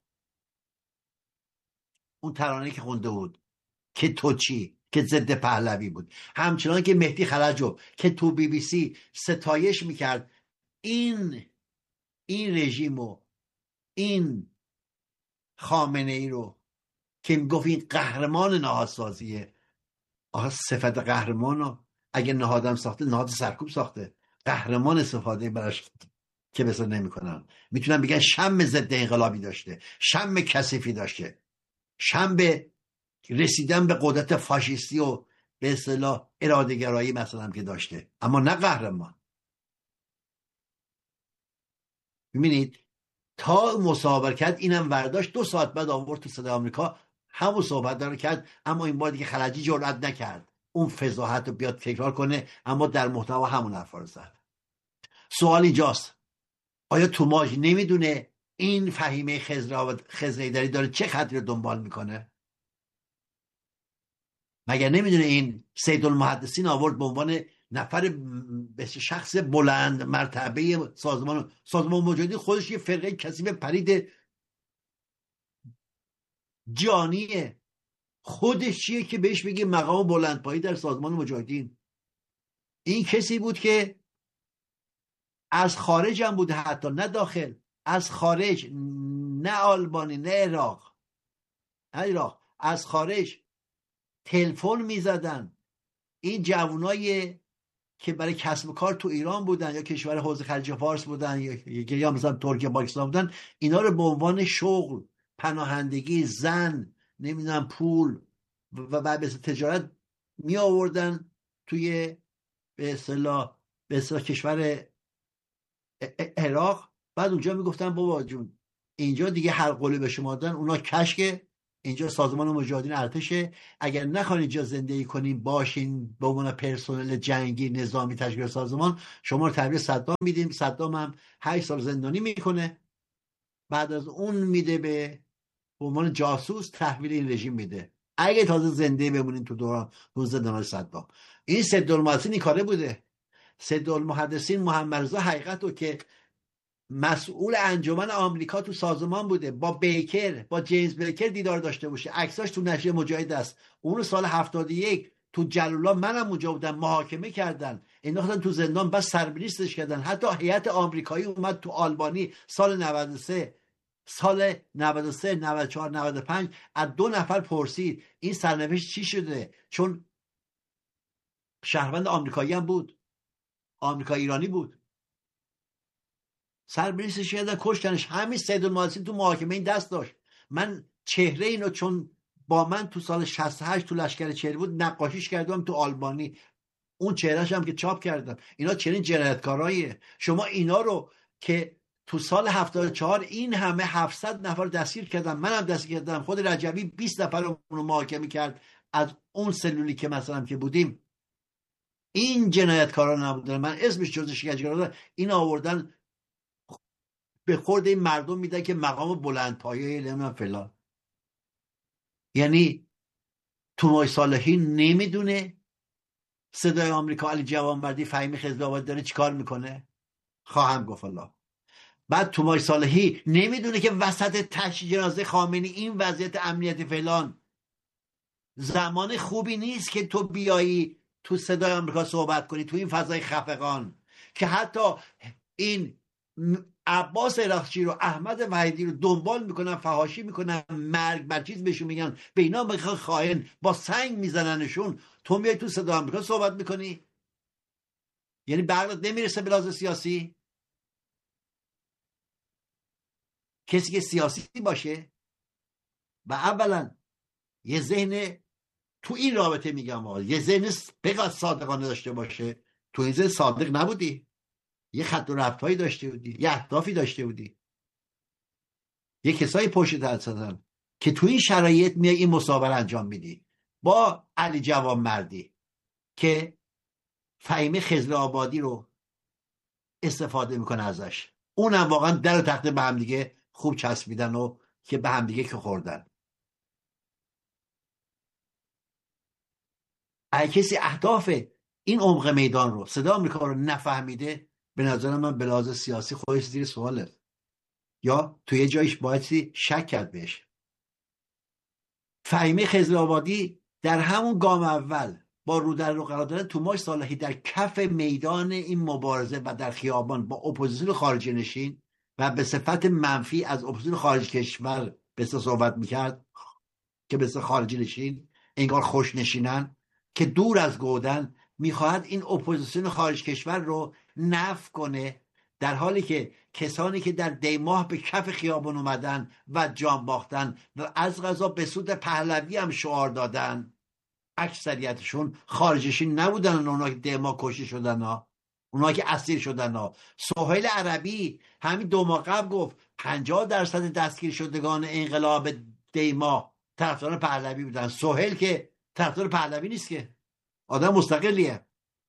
اون ترانه که خونده بود که تو چی، که ضد پهلوی بود. همچنان که مهدی خلجو که تو بی بی سی ستایش میکرد این این رژیم و این خامنه ای رو که میگفت این قهرمان نهادسازیه. آخه صفت قهرمان رو اگه نهادم ساخته، نهاد سرکوب ساخته، قهرمان استفاده براش که بسر نمی کنن. میتونن بگن شم ضد انقلابی داشته، شم کثیفی داشته، شم به رسیدن به قدرت فاشیستی و به اصطلاح اراده گرایی مثلا که داشته، اما نه قهرمان. ببینید تا مصاحبه کرد اینم ورداشت، دو ساعت بعد آورد تو صدای آمریکا همون صحبت داره کرد، اما این بار دیگه خلجی جرئت نکرد اون فضاحت رو بیاد تکرار کنه، اما در محتوا همون حرفا رو زد. سوال اینجاست آیا توماج نمیدونه این فهیمه خضرایدری داره چه خطی رو دنبال میکنه؟ مگر نمیدونه این سید المحدثین آورد به عنوان نفر به شخص بلند مرتبه سازمان سازمان مجاهدین، خودش یه فرقه کثیف پرید جانیه، خودش چیه که بهش بگه مقام بلندپایی در سازمان مجاهدین؟ این کسی بود که از خارج هم بوده، حتی نه داخل، از خارج، نه آلبانی نه عراق، نه عراق، از خارج تلفن میزدن این جوانای که برای کسب کار تو ایران بودن یا کشور حوزه خلیج فارس بودن یا یا مثلا ترکیه پاکستان بودن، اینا رو به عنوان شغل، پناهندگی، زن، نمیدونم پول و بعد به تجارت می آوردن توی به اصطلاح به اصطلاح کشور عراق بعد اونجا میگفتن بابا جون اینجا دیگه هر قولی به شما دادن اونا کشکه، اینجا سازمان مجاهدین ارتشه، اگر نخواین اینجا زندگی کنین باشین به عنوان پرسنل جنگی نظامی تشکیل سازمان، شما رو تحویل صدام میدیم. صدام هم هشت سال زندانی میکنه، بعد از اون میده به به عنوان جاسوس تحویل این رژیم میده. اگه تازه زنده بمونین تو دوران روز زندان صدام. این سدالمحدثین این کاره بوده. سدالمحدثین محمد رضا حقیقت رو که مسئول انجمن آمریکا تو سازمان بوده، با بیکر با جیمز بیکر دیدار داشته باشه، عکساش تو نشریه مجاهد است. اون سال هفتاد و یک تو جلال‌آباد منم اونجا بودم، محاکمه کردن، انداختن تو زندان، بس سربریستش کردن. حتی هیئت آمریکایی اومد تو آلبانی سال نود و سه سال نود و سه نود و چهار نود و پنج از دو نفر پرسید این سرنوشت چی شده، چون شهروند آمریکایی هم بود، آمریکا ایرانی بود، سربریستش کردن کشتنش. همین سیدالمحدثین تو محاکمه این دست داشت. من چهره اینو چون با من تو سال شصت و هشت تو لشکر چهره بود نقاشیش کردم تو آلبانی، اون چهرهش هم که چاپ کردم. اینا چنین جنایتکاراییه. شما اینا رو که تو سال هفتاد و چهار این همه هفتصد نفر دستگیر کردن، منم دستگیر کردم، خود رجبی بیست نفر رو محاکمه کرد از اون سلولی که مثلا که بودیم. این جنایتکارا نبودن، من اسمش جزء شکنجهگرا، این آوردن به خورد این مردم میدن که مقام بلند پایه نمیدونم فلان. یعنی تومای صالحی نمیدونه صدای آمریکا علی جوانمردی فهیمی خضرآبادی داره چیکار میکنه؟ خواهم گفت الله. بعد تومای صالحی نمیدونه که وسط تشییع جنازه خامنه‌ای این وضعیت امنیتی فلان زمان خوبی نیست که تو بیایی تو صدای آمریکا صحبت کنی تو این فضای خفقان، که حتی این عباس عراقچی رو احمد وحیدی رو دنبال میکنن، فحاشی میکنن، مرگ بر چیز بهشون میگن، به اینا میخوان خائن، با سنگ میزننشون. تو میای تو صدای آمریکا صحبت میکنی؟ یعنی بغلت نمیرسه به لحاظ سیاسی؟ کسی که سیاسی باشه و اولا یه ذهن تو این رابطه میگم آقا یه ذهن بقدر صادقانه داشته باشه. تو این ذهن صادق نبودی، یه خط و رفتایی داشته بودی، یه اهدافی داشته بودی، یه کسایی پشت هستن که تو این شرایط میای این مصاحبه انجام میدی با علی جوانمردی که فهیمه خضرآبادی رو استفاده میکنه ازش. اونم واقعا در و تخت به هم دیگه خوب چسبیدن و که به هم دیگه که خوردن. اگه کسی اهداف این عمق میدان رو صدا آمریکا رو نفهمیده، به نظر من به لحاظ سیاسی خودش زیر سواله، یا توی جایش باید شک کرد بهش. فهیمه خضرآبادی در همون گام اول با رو در رو قرار دادن تومای صالحی در کف میدان این مبارزه و در خیابان با اپوزیسیون خارجی نشین و به صفت منفی از اپوزیسیون خارج کشور به صحبت میکرد که به صفت خارجی نشین انگار خوش نشینن که دور از گودن، میخواهد این اپوزیسیون خارج کشور رو نفی کنه، در حالی که کسانی که در دیماه به کف خیابان اومدن و جان باختن و از قضا به سود پهلوی هم شعار دادن، اکثریتشون خارجشین نبودن. اونا که دیماه کشته شدن ها، اونا که اسیر شدن ها. سهیل عربی همین دو ماه قبل گفت پنجاه درصد دستگیر شدگان انقلاب دیماه طرفدار پهلوی بودن. سهیل که طرفدار پهلوی نیست، که آدم مستقلیه.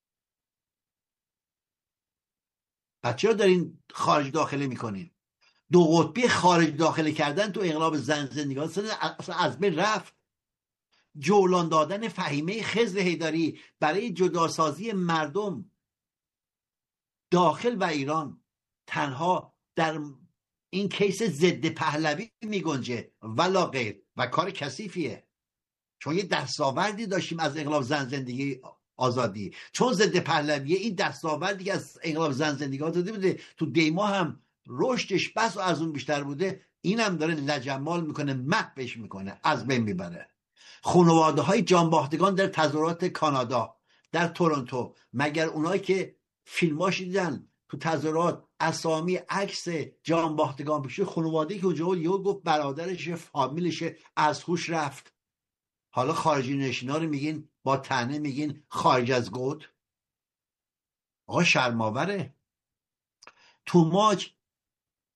بچه ها دارین خارج داخله میکنین. دو قطبی خارج داخله کردن تو انقلاب زن زندگان از بین رفت. جولان دادن فهیمه خضر حیدری برای جداسازی مردم داخل و ایران تنها در این کیس ضد پهلوی میگنجه ولا غیر، و کار کثیفیه. چون یه دستاوردی داشتیم از انقلاب زن زندگی آزادی، چون ضد پهلویه این دستاوردی که از انقلاب زن زندگی آزادی بوده تو دیما هم رشدش بس و از اون بیشتر بوده، اینم داره لجمال میکنه، محوش میکنه، از بین میبره. خانواده های جانباختگان در تظاهرات کانادا در تورنتو، مگر اونایی که فیلماش دیدن تو تظاهرات اسامی عکس جانباختگان بشه، خانواده‌ای که اونجا بود یهو گفت برادرش فامیلش از هوش رفت. حالا خارجی نشینا رو میگین با طعنه میگین خارج از گود. آقا شرماوره. توماج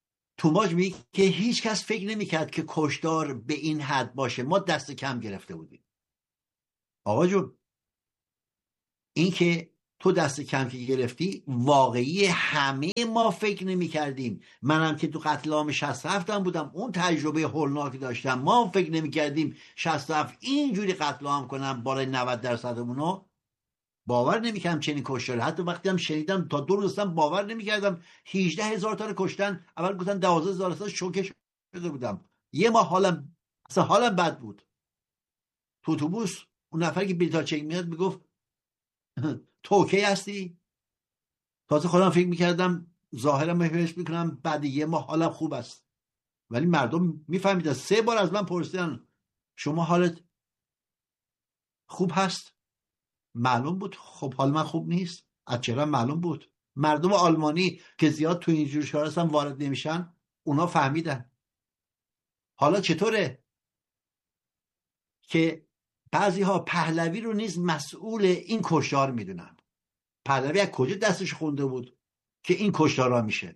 توماج میگه که هیچ کس فکر نمیکرد که کشتار به این حد باشه، ما دست کم گرفته بودیم. آقا جون، این که تو دست کم که گرفتی واقعی، همه ما فکر نمی کردیم. منم که تو قتل عام شصت و هفت هم بودم، اون تجربه هولناکی داشتم، ما فکر نمی کردیم شصت و هفت اینجوری قتل عام کنم بالای نود درصدمونو. باور نمی کردم چنین کشتاری. حتی وقتی هم شنیدم تا دو روزم باور نمی کردم هجده هزار تا رو کشتن. اول گفتن دوازده هزار تا، شوکه شده بودم. یه ماه حالم اصلا حالم بد بود. تو اتوبوس اون نفر که بلیط چک میاد میگفت تو اوکی هستی؟ تازه خودم فکر میکردم ظاهرم بهش میکنم بعد یه ماه حالم خوب است، ولی مردم میفهمیدن. سه بار از من پرسیدن شما حالت خوب هست؟ معلوم بود خب حال من خوب نیست. از چرا معلوم بود. مردم آلمانی که زیاد تو اینجور شهر هستن وارد نمیشن، اونا فهمیدن. حالا چطوره که بعضی ها پهلوی رو نیز مسئول این کشتار میدونن؟ پهلوی از کجا دستش خونده بود که این کشتارها میشه؟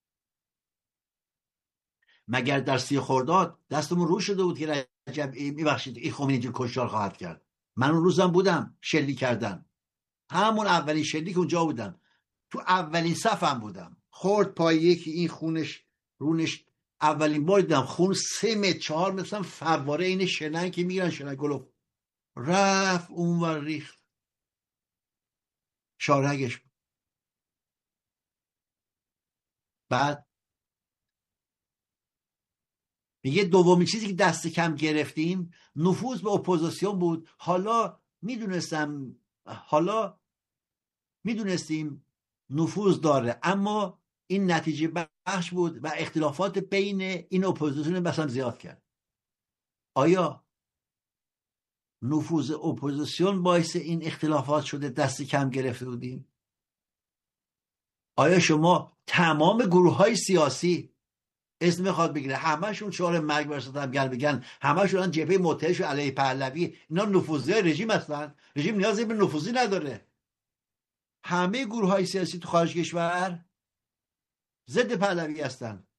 مگر در سی خرداد دستمون رو شده بود که رجب میبخشید این خمینی اینجور کشتار خواهد کرد؟ من اون روزم بودم، شلی کردن. همون اولین شلی که اونجا بودم، تو اولین صفم بودم. خورد پای یکی، این خونش رونش اولین بار دیدم خون سه متر چهار مثلا فواره این شنن که میگیرن شنن گلوف رفت اون ور ریخت شارگش. بعد میگه دومی چیزی که دست کم گرفتیم نفوذ به اپوزیسیون بود. حالا میدونستم حالا میدونستیم نفوذ داره، اما این نتیجه بخش بود و اختلافات بین این اپوزیسیون مثلا زیاد کرد. آیا نفوذ اپوزیسیون باعث این اختلافات شده دست کم گرفته بودیم؟ آیا شما تمام گروه های سیاسی اسم میخواد بگیره همشون شعار مرگ بر ستم گل بگن، همشون جبهه متحد علیه پهلوی، اینا نفوذی های رژیم هستن؟ رژیم نیازی به نفوذی نداره. همه گروه های سیاسی تو خارج کشور ضد پهلوی هستن.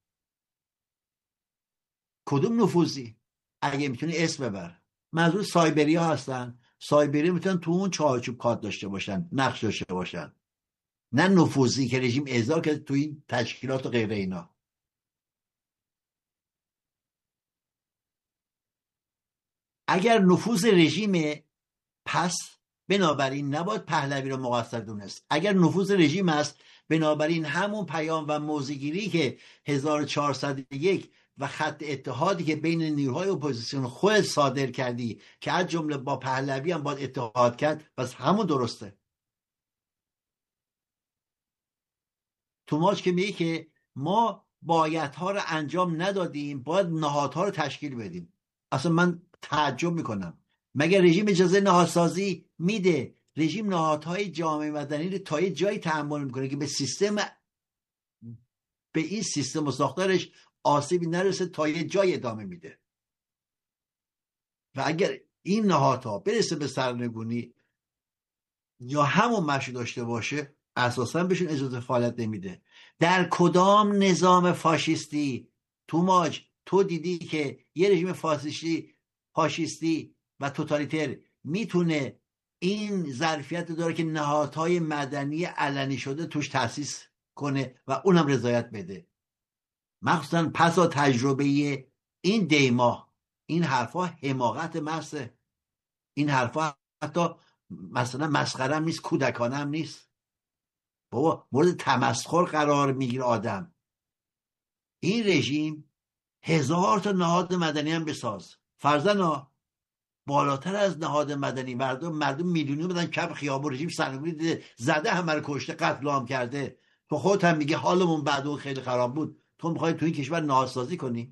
کدوم نفوذی؟ اگه میتونی اسم ببر. منظور سایبری ها هستن. سایبری میتونن تو اون چارچوب کار داشته باشن، نقش داشته باشن، نه نفوذی که رژیم اعزام کرده تو این تشکیلات و غیره. اینا اگر نفوذ رژیم، پس بنابراین نباید پهلوی رو مقصر دونست. اگر نفوذ رژیم است، بنابراین همون پیام و موضع‌گیری که هزار و چهارصد و یک و خط اتحادی که بین نیروهای اپوزیسیون خود صادر کردی که از جمله با پهلوی هم باید اتحاد کرد، پس همون درسته. توماج که میگه که ما بایدها رو انجام ندادیم، باید نهادها رو تشکیل بدیم. اصلا من تعجب میکنم، مگر رژیم اجازه نهادسازی میده؟ رژیم نهادهای جامعه مدنی رو تا یه جایی تحمل میکنه که به سیستم به این سیستم و ساختارش آسیبی نرسه، تا یه جای ادامه میده. و اگر این نهادها برسه به سرنگونی یا همون مشی داشته باشه، اساسا بهشون اجازه فعالیت نمیده. در کدام نظام فاشیستی توماج تو دیدی که یه رژیم فاشیستی فاشیستی و توتالیتر میتونه این ظرفیت داره که نهادهای مدنی علنی شده توش تأسیس کنه و اونم رضایت بده؟ مخصوصا پس از تجربه این دیما این حرفا حماقت محضه. این حرفا حتی مثلا مسخره هم نیست، کودکانه هم نیست. بابا مورد تمسخر قرار میگیره آدم. این رژیم هزار تا نهاد مدنی هم بساز، فرضاً بالاتر از نهاد مدنی، مردم مردم میلیونی بدن کف خیابون، رژیم سرنگونی دیده، زده، همه رو کشته، قتل عام کرده. تو خودت هم میگه حالمون بعد اون خیلی خراب بود. تو میخوای تو این کشور نهادسازی کنی؟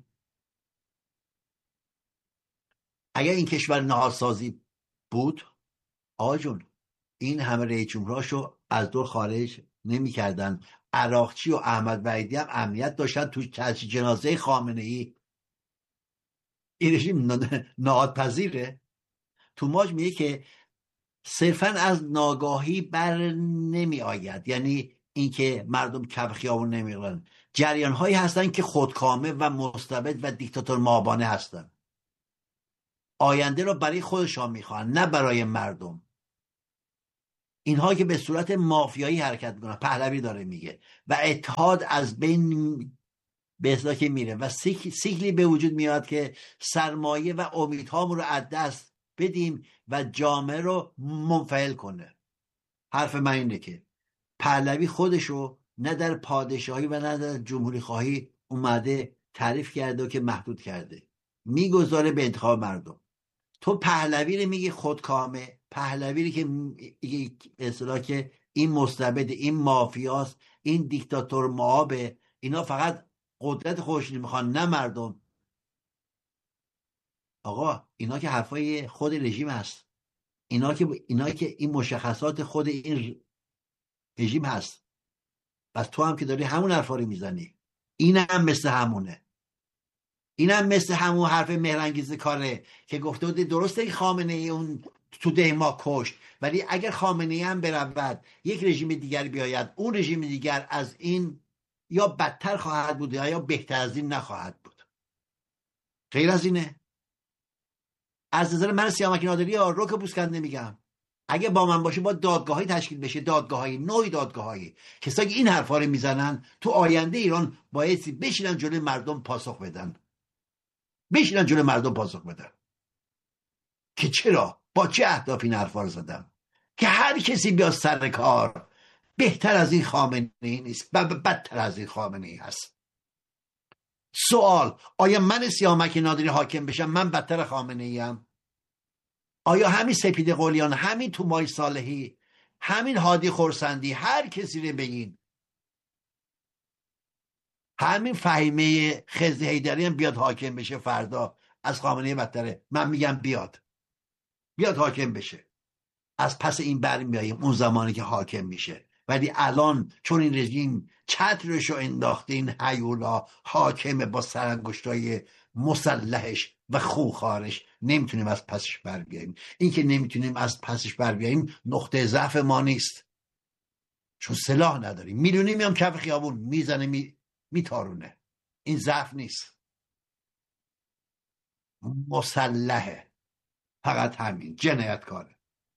اگر این کشور نهادسازی بود آقا جون، این همه رئیس جمهوراشو از دور خارج نمی کردن. عراقچی و احمد وحیدی هم امنیت داشتن تو تجهیز جنازه خامنه ای. این رژیم نهادپذیره؟ توماج میگه که صرفا از ناگاهی بر نمی آید، یعنی اینکه مردم کف خیابون نمیرن. جریان هایی هستن که خودکامه و مستبد و دیکتاتور مابانه هستن. آینده رو برای خودشان میخوان، نه برای مردم. اینها که به صورت مافیایی حرکت میکنن، پهلوی داره میگه، و اتحاد از بین به اصطلاح که میره و سیکلی به وجود میاد که سرمایه و امیدهامون رو از دست بدیم و جامعه رو منفعل کنه. حرف من اینه که پهلوی خودشو نه در پادشاهی و نه در جمهوری خواهی اومده تعریف کرده و که محدود کرده، میگذاره به انتخاب مردم. تو پهلوی رو میگی خودکامه، پهلوی رو که به اصطلاح که این مستبد، این مافیاست، این دیکتاتور معابه، اینا فقط قدرت خودشون میخوان نه مردم. آقا اینا که حرفای خود رژیم هست، اینا که اینا که این مشخصات خود این رژیم هست. بس تو هم که داری همون حرفا رو میزنی. این هم مثل همونه. این هم مثل همون حرف مهرانگیز کاره که گفته بود درسته که خامنه ای اون تو ده ما کشت، ولی اگر خامنه ای هم برود یک رژیم دیگر بیاید، اون رژیم دیگر از این یا بدتر خواهد بود یا بهتر از این نخواهد بود. غیر از اینه. از نظر من سیامک نادری رو که بوسکند نمیگم. اگه با من باشه با دادگاهی تشکیل بشه، دادگاهی، نوعی دادگاهی، کسایی که این حرفا رو میزنن تو آینده ایران بایستی بشینن جلوی مردم پاسخ بدن. بشینن جلوی مردم پاسخ بدن که چرا، با چه اهداف این حرفا رو زدم. که هر کسی بیاد سر کار بهتر از این خامنه ای نیست، بدتر از این خامنه ای هست. سوال: آیا من سیامک نادری حاکم بشم من بدتر خامنه ای ام؟ آیا همین سپید قلیان، همین تومای صالحی، همین هادی خورسندی، هر کسی رو بگین، همین فهیمه خزر حیدری هم بیاد حاکم بشه فردا از خامنه ای بدتره؟ من میگم بیاد بیاد حاکم بشه. از پس این برمیاییم اون زمانی که حاکم میشه. ولی الان چون این رژیم چترشو انداخته، این هیولا حاکمه با سرانگشتای مسلحش و خوخارش، نمیتونیم از پسش بر بیاییم. این که نمیتونیم از پسش بر بیاییم نقطه ضعف ما نیست، چون سلاح نداریم. میلیونی میام کف خیابون میزنه می... میتارونه. این ضعف نیست، مسلحه، فقط همین، جنایتکاره.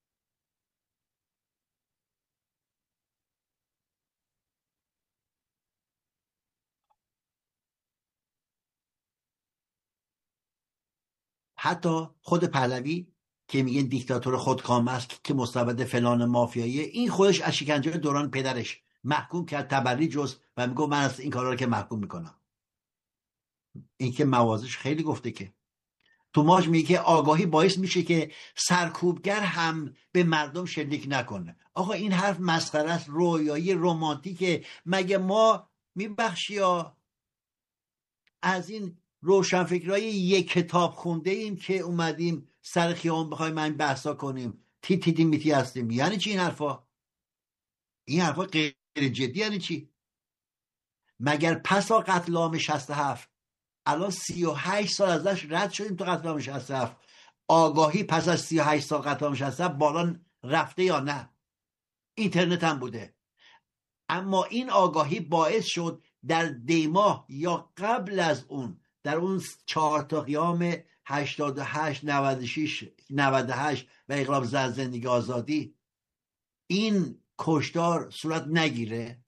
حتی خود پهلوی که میگن دیکتاتور خودکامه است که مستبد فلان مافیاییه، این خودش از شکنجه دوران پدرش محکوم کرد تبری جز و میگه من از این کارا رو که محکوم میکنم. این که موازش خیلی گفته که تو ماش میگه که آگاهی باعث میشه که سرکوبگر هم به مردم شلیک نکنه. آقا این حرف مسخره است، رویایی رمانتیکه. مگه ما میبخشی یا از این روشنفکرای یک کتاب خونده ایم که اومدیم سر خیابون بخوایم این بحثا کنیم؟ تی تی تی میتی هستیم. یعنی چی این حرفا؟ این حرفا غیر جدی یعنی چی؟ مگر پسا قتل عام شصت و هفت الان سی و هشت سال ازش رد شدیم تو قتل عام شصت و هفت، آگاهی پس از سی و هشت سال قتل عام شصت و هفت بالا رفته یا نه؟ اینترنت هم بوده. اما این آگاهی باعث شد در دیماه یا قبل از اون، در اون چهار تا قیام هشتاد و هشت، نود و شش، نود و هشت و انقلاب زن زندگی آزادی، این کشتار صورت نگیره.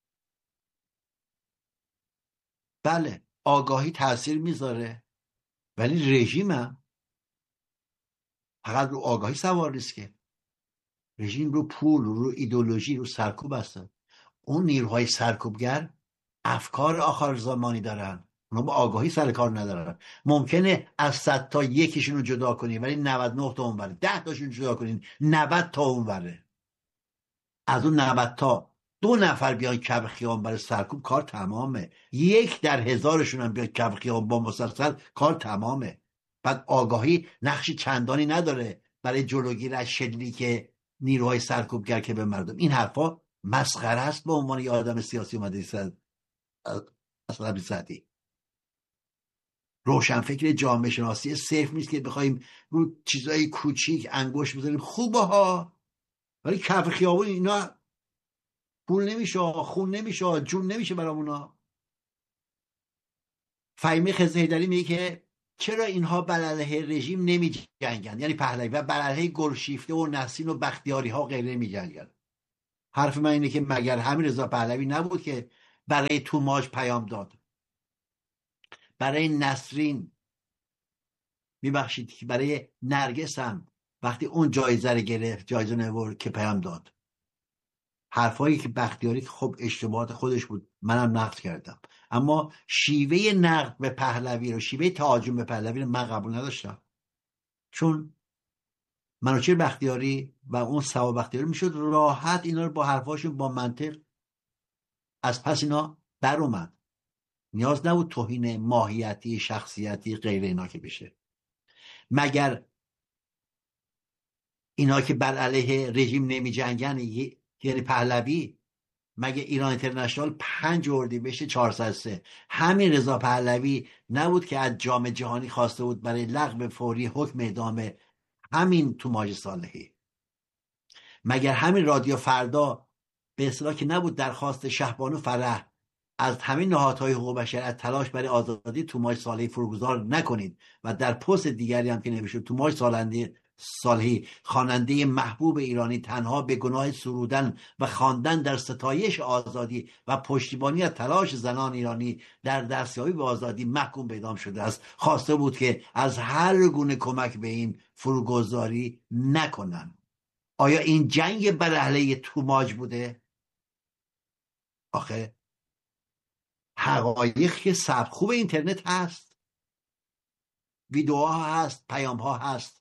بله آگاهی تاثیر میذاره، ولی رژیم هم فقط رو آگاهی سوار نیست که. رژیم رو پول، رو ایدئولوژی، رو سرکوب هستن. اون نیروهای سرکوبگر افکار آخر زمانی دارن، اونا با آگاهی سر کار ندارن. ممکنه از صد تا یکیشون رو جدا کنی ولی نود و نه تا اونوره، ده تاشون جدا کنین نود تا اونوره. از اون نود تا دو نفر بیان کف خیابون برای سرکوب، کار تمامه. یک در هزارشون هم بیان کف خیابون با مسلسل، کار تمامه. بعد آگاهی نقشی چندانی نداره برای جلوگیری از شلیک نیروهای سرکوبگر که به مردم. این حرفا مسخره است. به عنوان یه آدم سیاسی اومده اصلا بی‌سعدی روشنفکر جامعه شناسی صرف نیست که بخوایم رو چیزای کوچیک انگشت بزنیم. خوبه ها، ولی کف خیابون اینا پول نمیشه، خون نمیشه، جون نمیشه برامونا. فهیمه خزر میگه که چرا اینها بر علیه رژیم نمی جنگن، یعنی پهلوی، و بر علیه گلشیفته و نسرین و بختیاری ها غیره نمی جنگن. حرف من اینه که مگر همین رضا پهلوی نبود که برای توماج پیام داد، برای نسرین، میبخشید که برای نرگس هم وقتی اون جایزه رو گرفت، جایزه نوبل، که پیام داد. حرفایی که بختیاری که خب اشتباهات خودش بود، منم نقد کردم، اما شیوه نقد به پهلوی رو، شیوه تهاجم به پهلوی رو من قبول نداشتم. چون منوچهر بختیاری و اون سوا بختیاری میشد راحت اینا رو با حرفاشون با منطق از پس اینا در اومد. نیاز نبود توهین ماهیتی، شخصیتی، غیر اینا که بشه. مگر اینا که بر علیه رژیم نمی جنگن، یعنی پهلوی، مگه ایران اینترنشنال پنج اردیبهشت چهارصد و سه همین رضا پهلوی نبود که از جام جهانی خواسته بود برای لغو فوری حکم اعدام همین توماج صالحی؟ مگر همین رادیو فردا به اصطلاح که نبود درخواست شهبانو فرح از همین نهادهای حقوق بشر از تلاش برای آزادی توماج صالحی فروگذار نکنید، و در پست دیگری هم که نوشته توماج صالحی صالحی خواننده محبوب ایرانی تنها به گناه سرودن و خواندن در ستایش آزادی و پشتیبانی از تلاش زنان ایرانی در دستیابی به آزادی محکوم به اعدام شده است، خواسته بود که از هر گونه کمک به این فروگذاری نکنن. آیا این جنگ بر علیه توماج بوده؟ آخه حقایق که سرخوب اینترنت هست، ویدیوها هست، پیامها هست.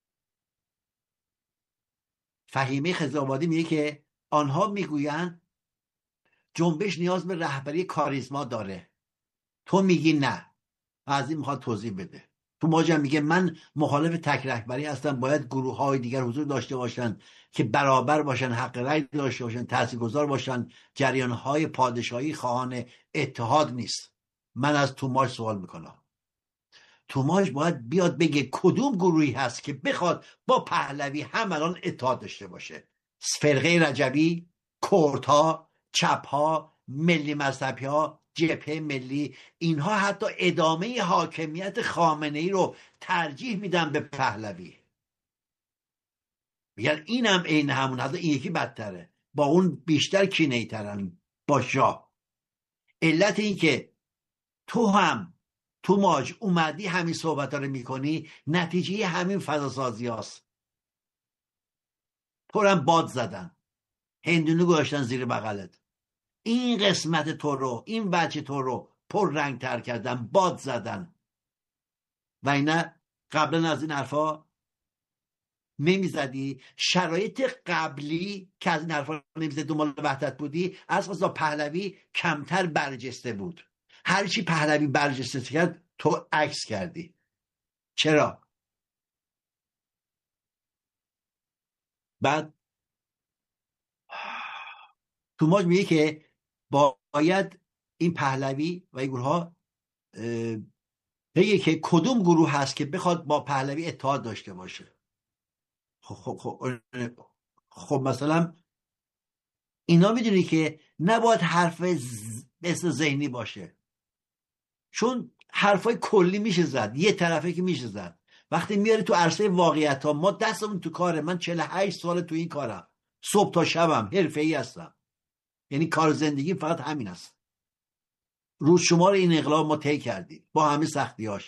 فهیمه خضرآبادی میگه که آنها میگویند جنبش نیاز به رهبری کاریزما داره، تو میگی نه. از این میخواد توضیح بده. توماج هم میگه من مخالف تک رهبری هستم، باید گروه های دیگر حضور داشته باشن که برابر باشن، حق رأی داشته باشن، تاثیرگذار باشن. جریان های پادشاهی خواهان اتحاد نیست. من از توماج سوال میکنم، توماج باید بیاد بگه کدوم گروهی هست که بخواد با پهلوی هم الان اتحاد داشته باشه؟ فرقه رجبی، کردها، چپها، ملی مذهبی ها، جبهه ملی، اینها حتی ادامه حاکمیت خامنه ای رو ترجیح میدن به پهلوی. میگن اینم عین همون، حتی این یکی بدتره، با اون بیشتر کینه ترن با شاه. علت این که تو هم توماج اومدی همین صحبت ها رو میکنی، نتیجه همین فضاسازی هاست. تو هم باد زدن، هندونه گذاشتن زیر بغلت، این قسمت تو رو، این وجه تو رو پر رنگ تر کردن، باد زدن. و اینا قبلا از این حرفا نمیزدی. شرایط قبلی که از این حرفا نمیزدی، دنبال وحدت بودی، از قضا پهلوی کمتر برجسته بود. هرچی پهلوی برجسته کرد تو عکس کردی. چرا؟ بعد توماج میگه که باید این پهلوی و این گروه ها بگه که کدوم گروه هست که بخواد با پهلوی اتحاد داشته باشه. خب, خب, خب, خب مثلا اینا میدونی که نباید حرف مثل ذهنی باشه، چون حرفای کلی میشه زد، یه طرفه که میشه زد. وقتی میاری تو عرصه واقعیت ها، ما دستمون تو کاره. من چهل و هشت سال تو این کارم، صبح تا شبم حرفه‌ای هستم، یعنی کار زندگی فقط همین است. روز شمار این انقلاب ما طی کردیم با همه سختیاش،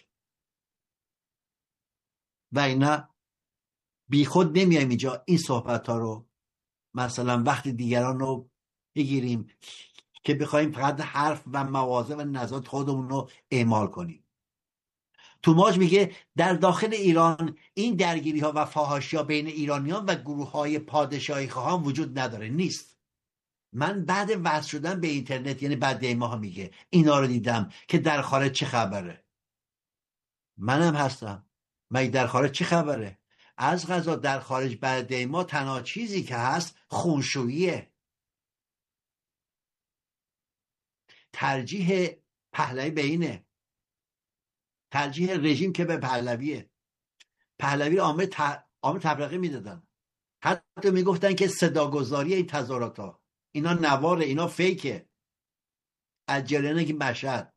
و اینا بی خود نمیایم اینجا این صحبت ها رو مثلا وقتی دیگران رو بگیریم که بخوایم فقط حرف و مواضع و نظرات خودمون رو اعمال کنیم. توماج میگه در داخل ایران این درگیری ها و فحاشی ها بین ایرانیان و گروه های پادشاهی خواهان وجود نداره، نیست. من بعد وصل شدن به اینترنت، یعنی بعد دی ماه، میگه اینا رو دیدم که در خارج چه خبره. منم هستم. مگه در خارج چه خبره؟ از قضا در خارج بعد دی ماه تنها چیزی که هست خونشوییه. ترجیح پهلوی به اینه، ترجیح رژیم که به پهلویه. پهلوی عامل ت... عامل تبرقه میدادن، حتی میگفتن که صداگذاری این تظاهرات ها اینا نواره، اینا فیکه. از جریان که مشهد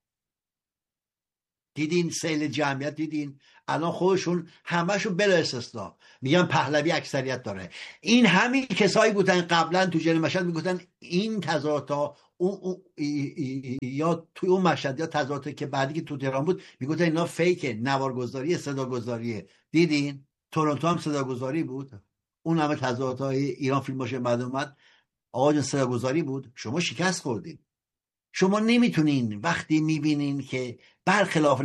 دیدین سیل جمعیت، دیدین الان خودشون همشون بلا استثنا میگن پهلوی اکثریت داره. این همین کسایی بودن قبلا تو جریان مشهد میگفتن این تظاهرات ها اون اون یا توی اون مشهد یا تظاهراتی که بعدی که تو تهران بود میگفتن اینا فیکه، نوارگذاری، صداگذاریه. دیدین تورنتو هم صداگذاری بود، اون همه تظاهرات های ایران فیلم باشه بعد اومد آقا جان صداگذاری بود. شما شکست خوردین. شما نمیتونین وقتی میبینین که برخلاف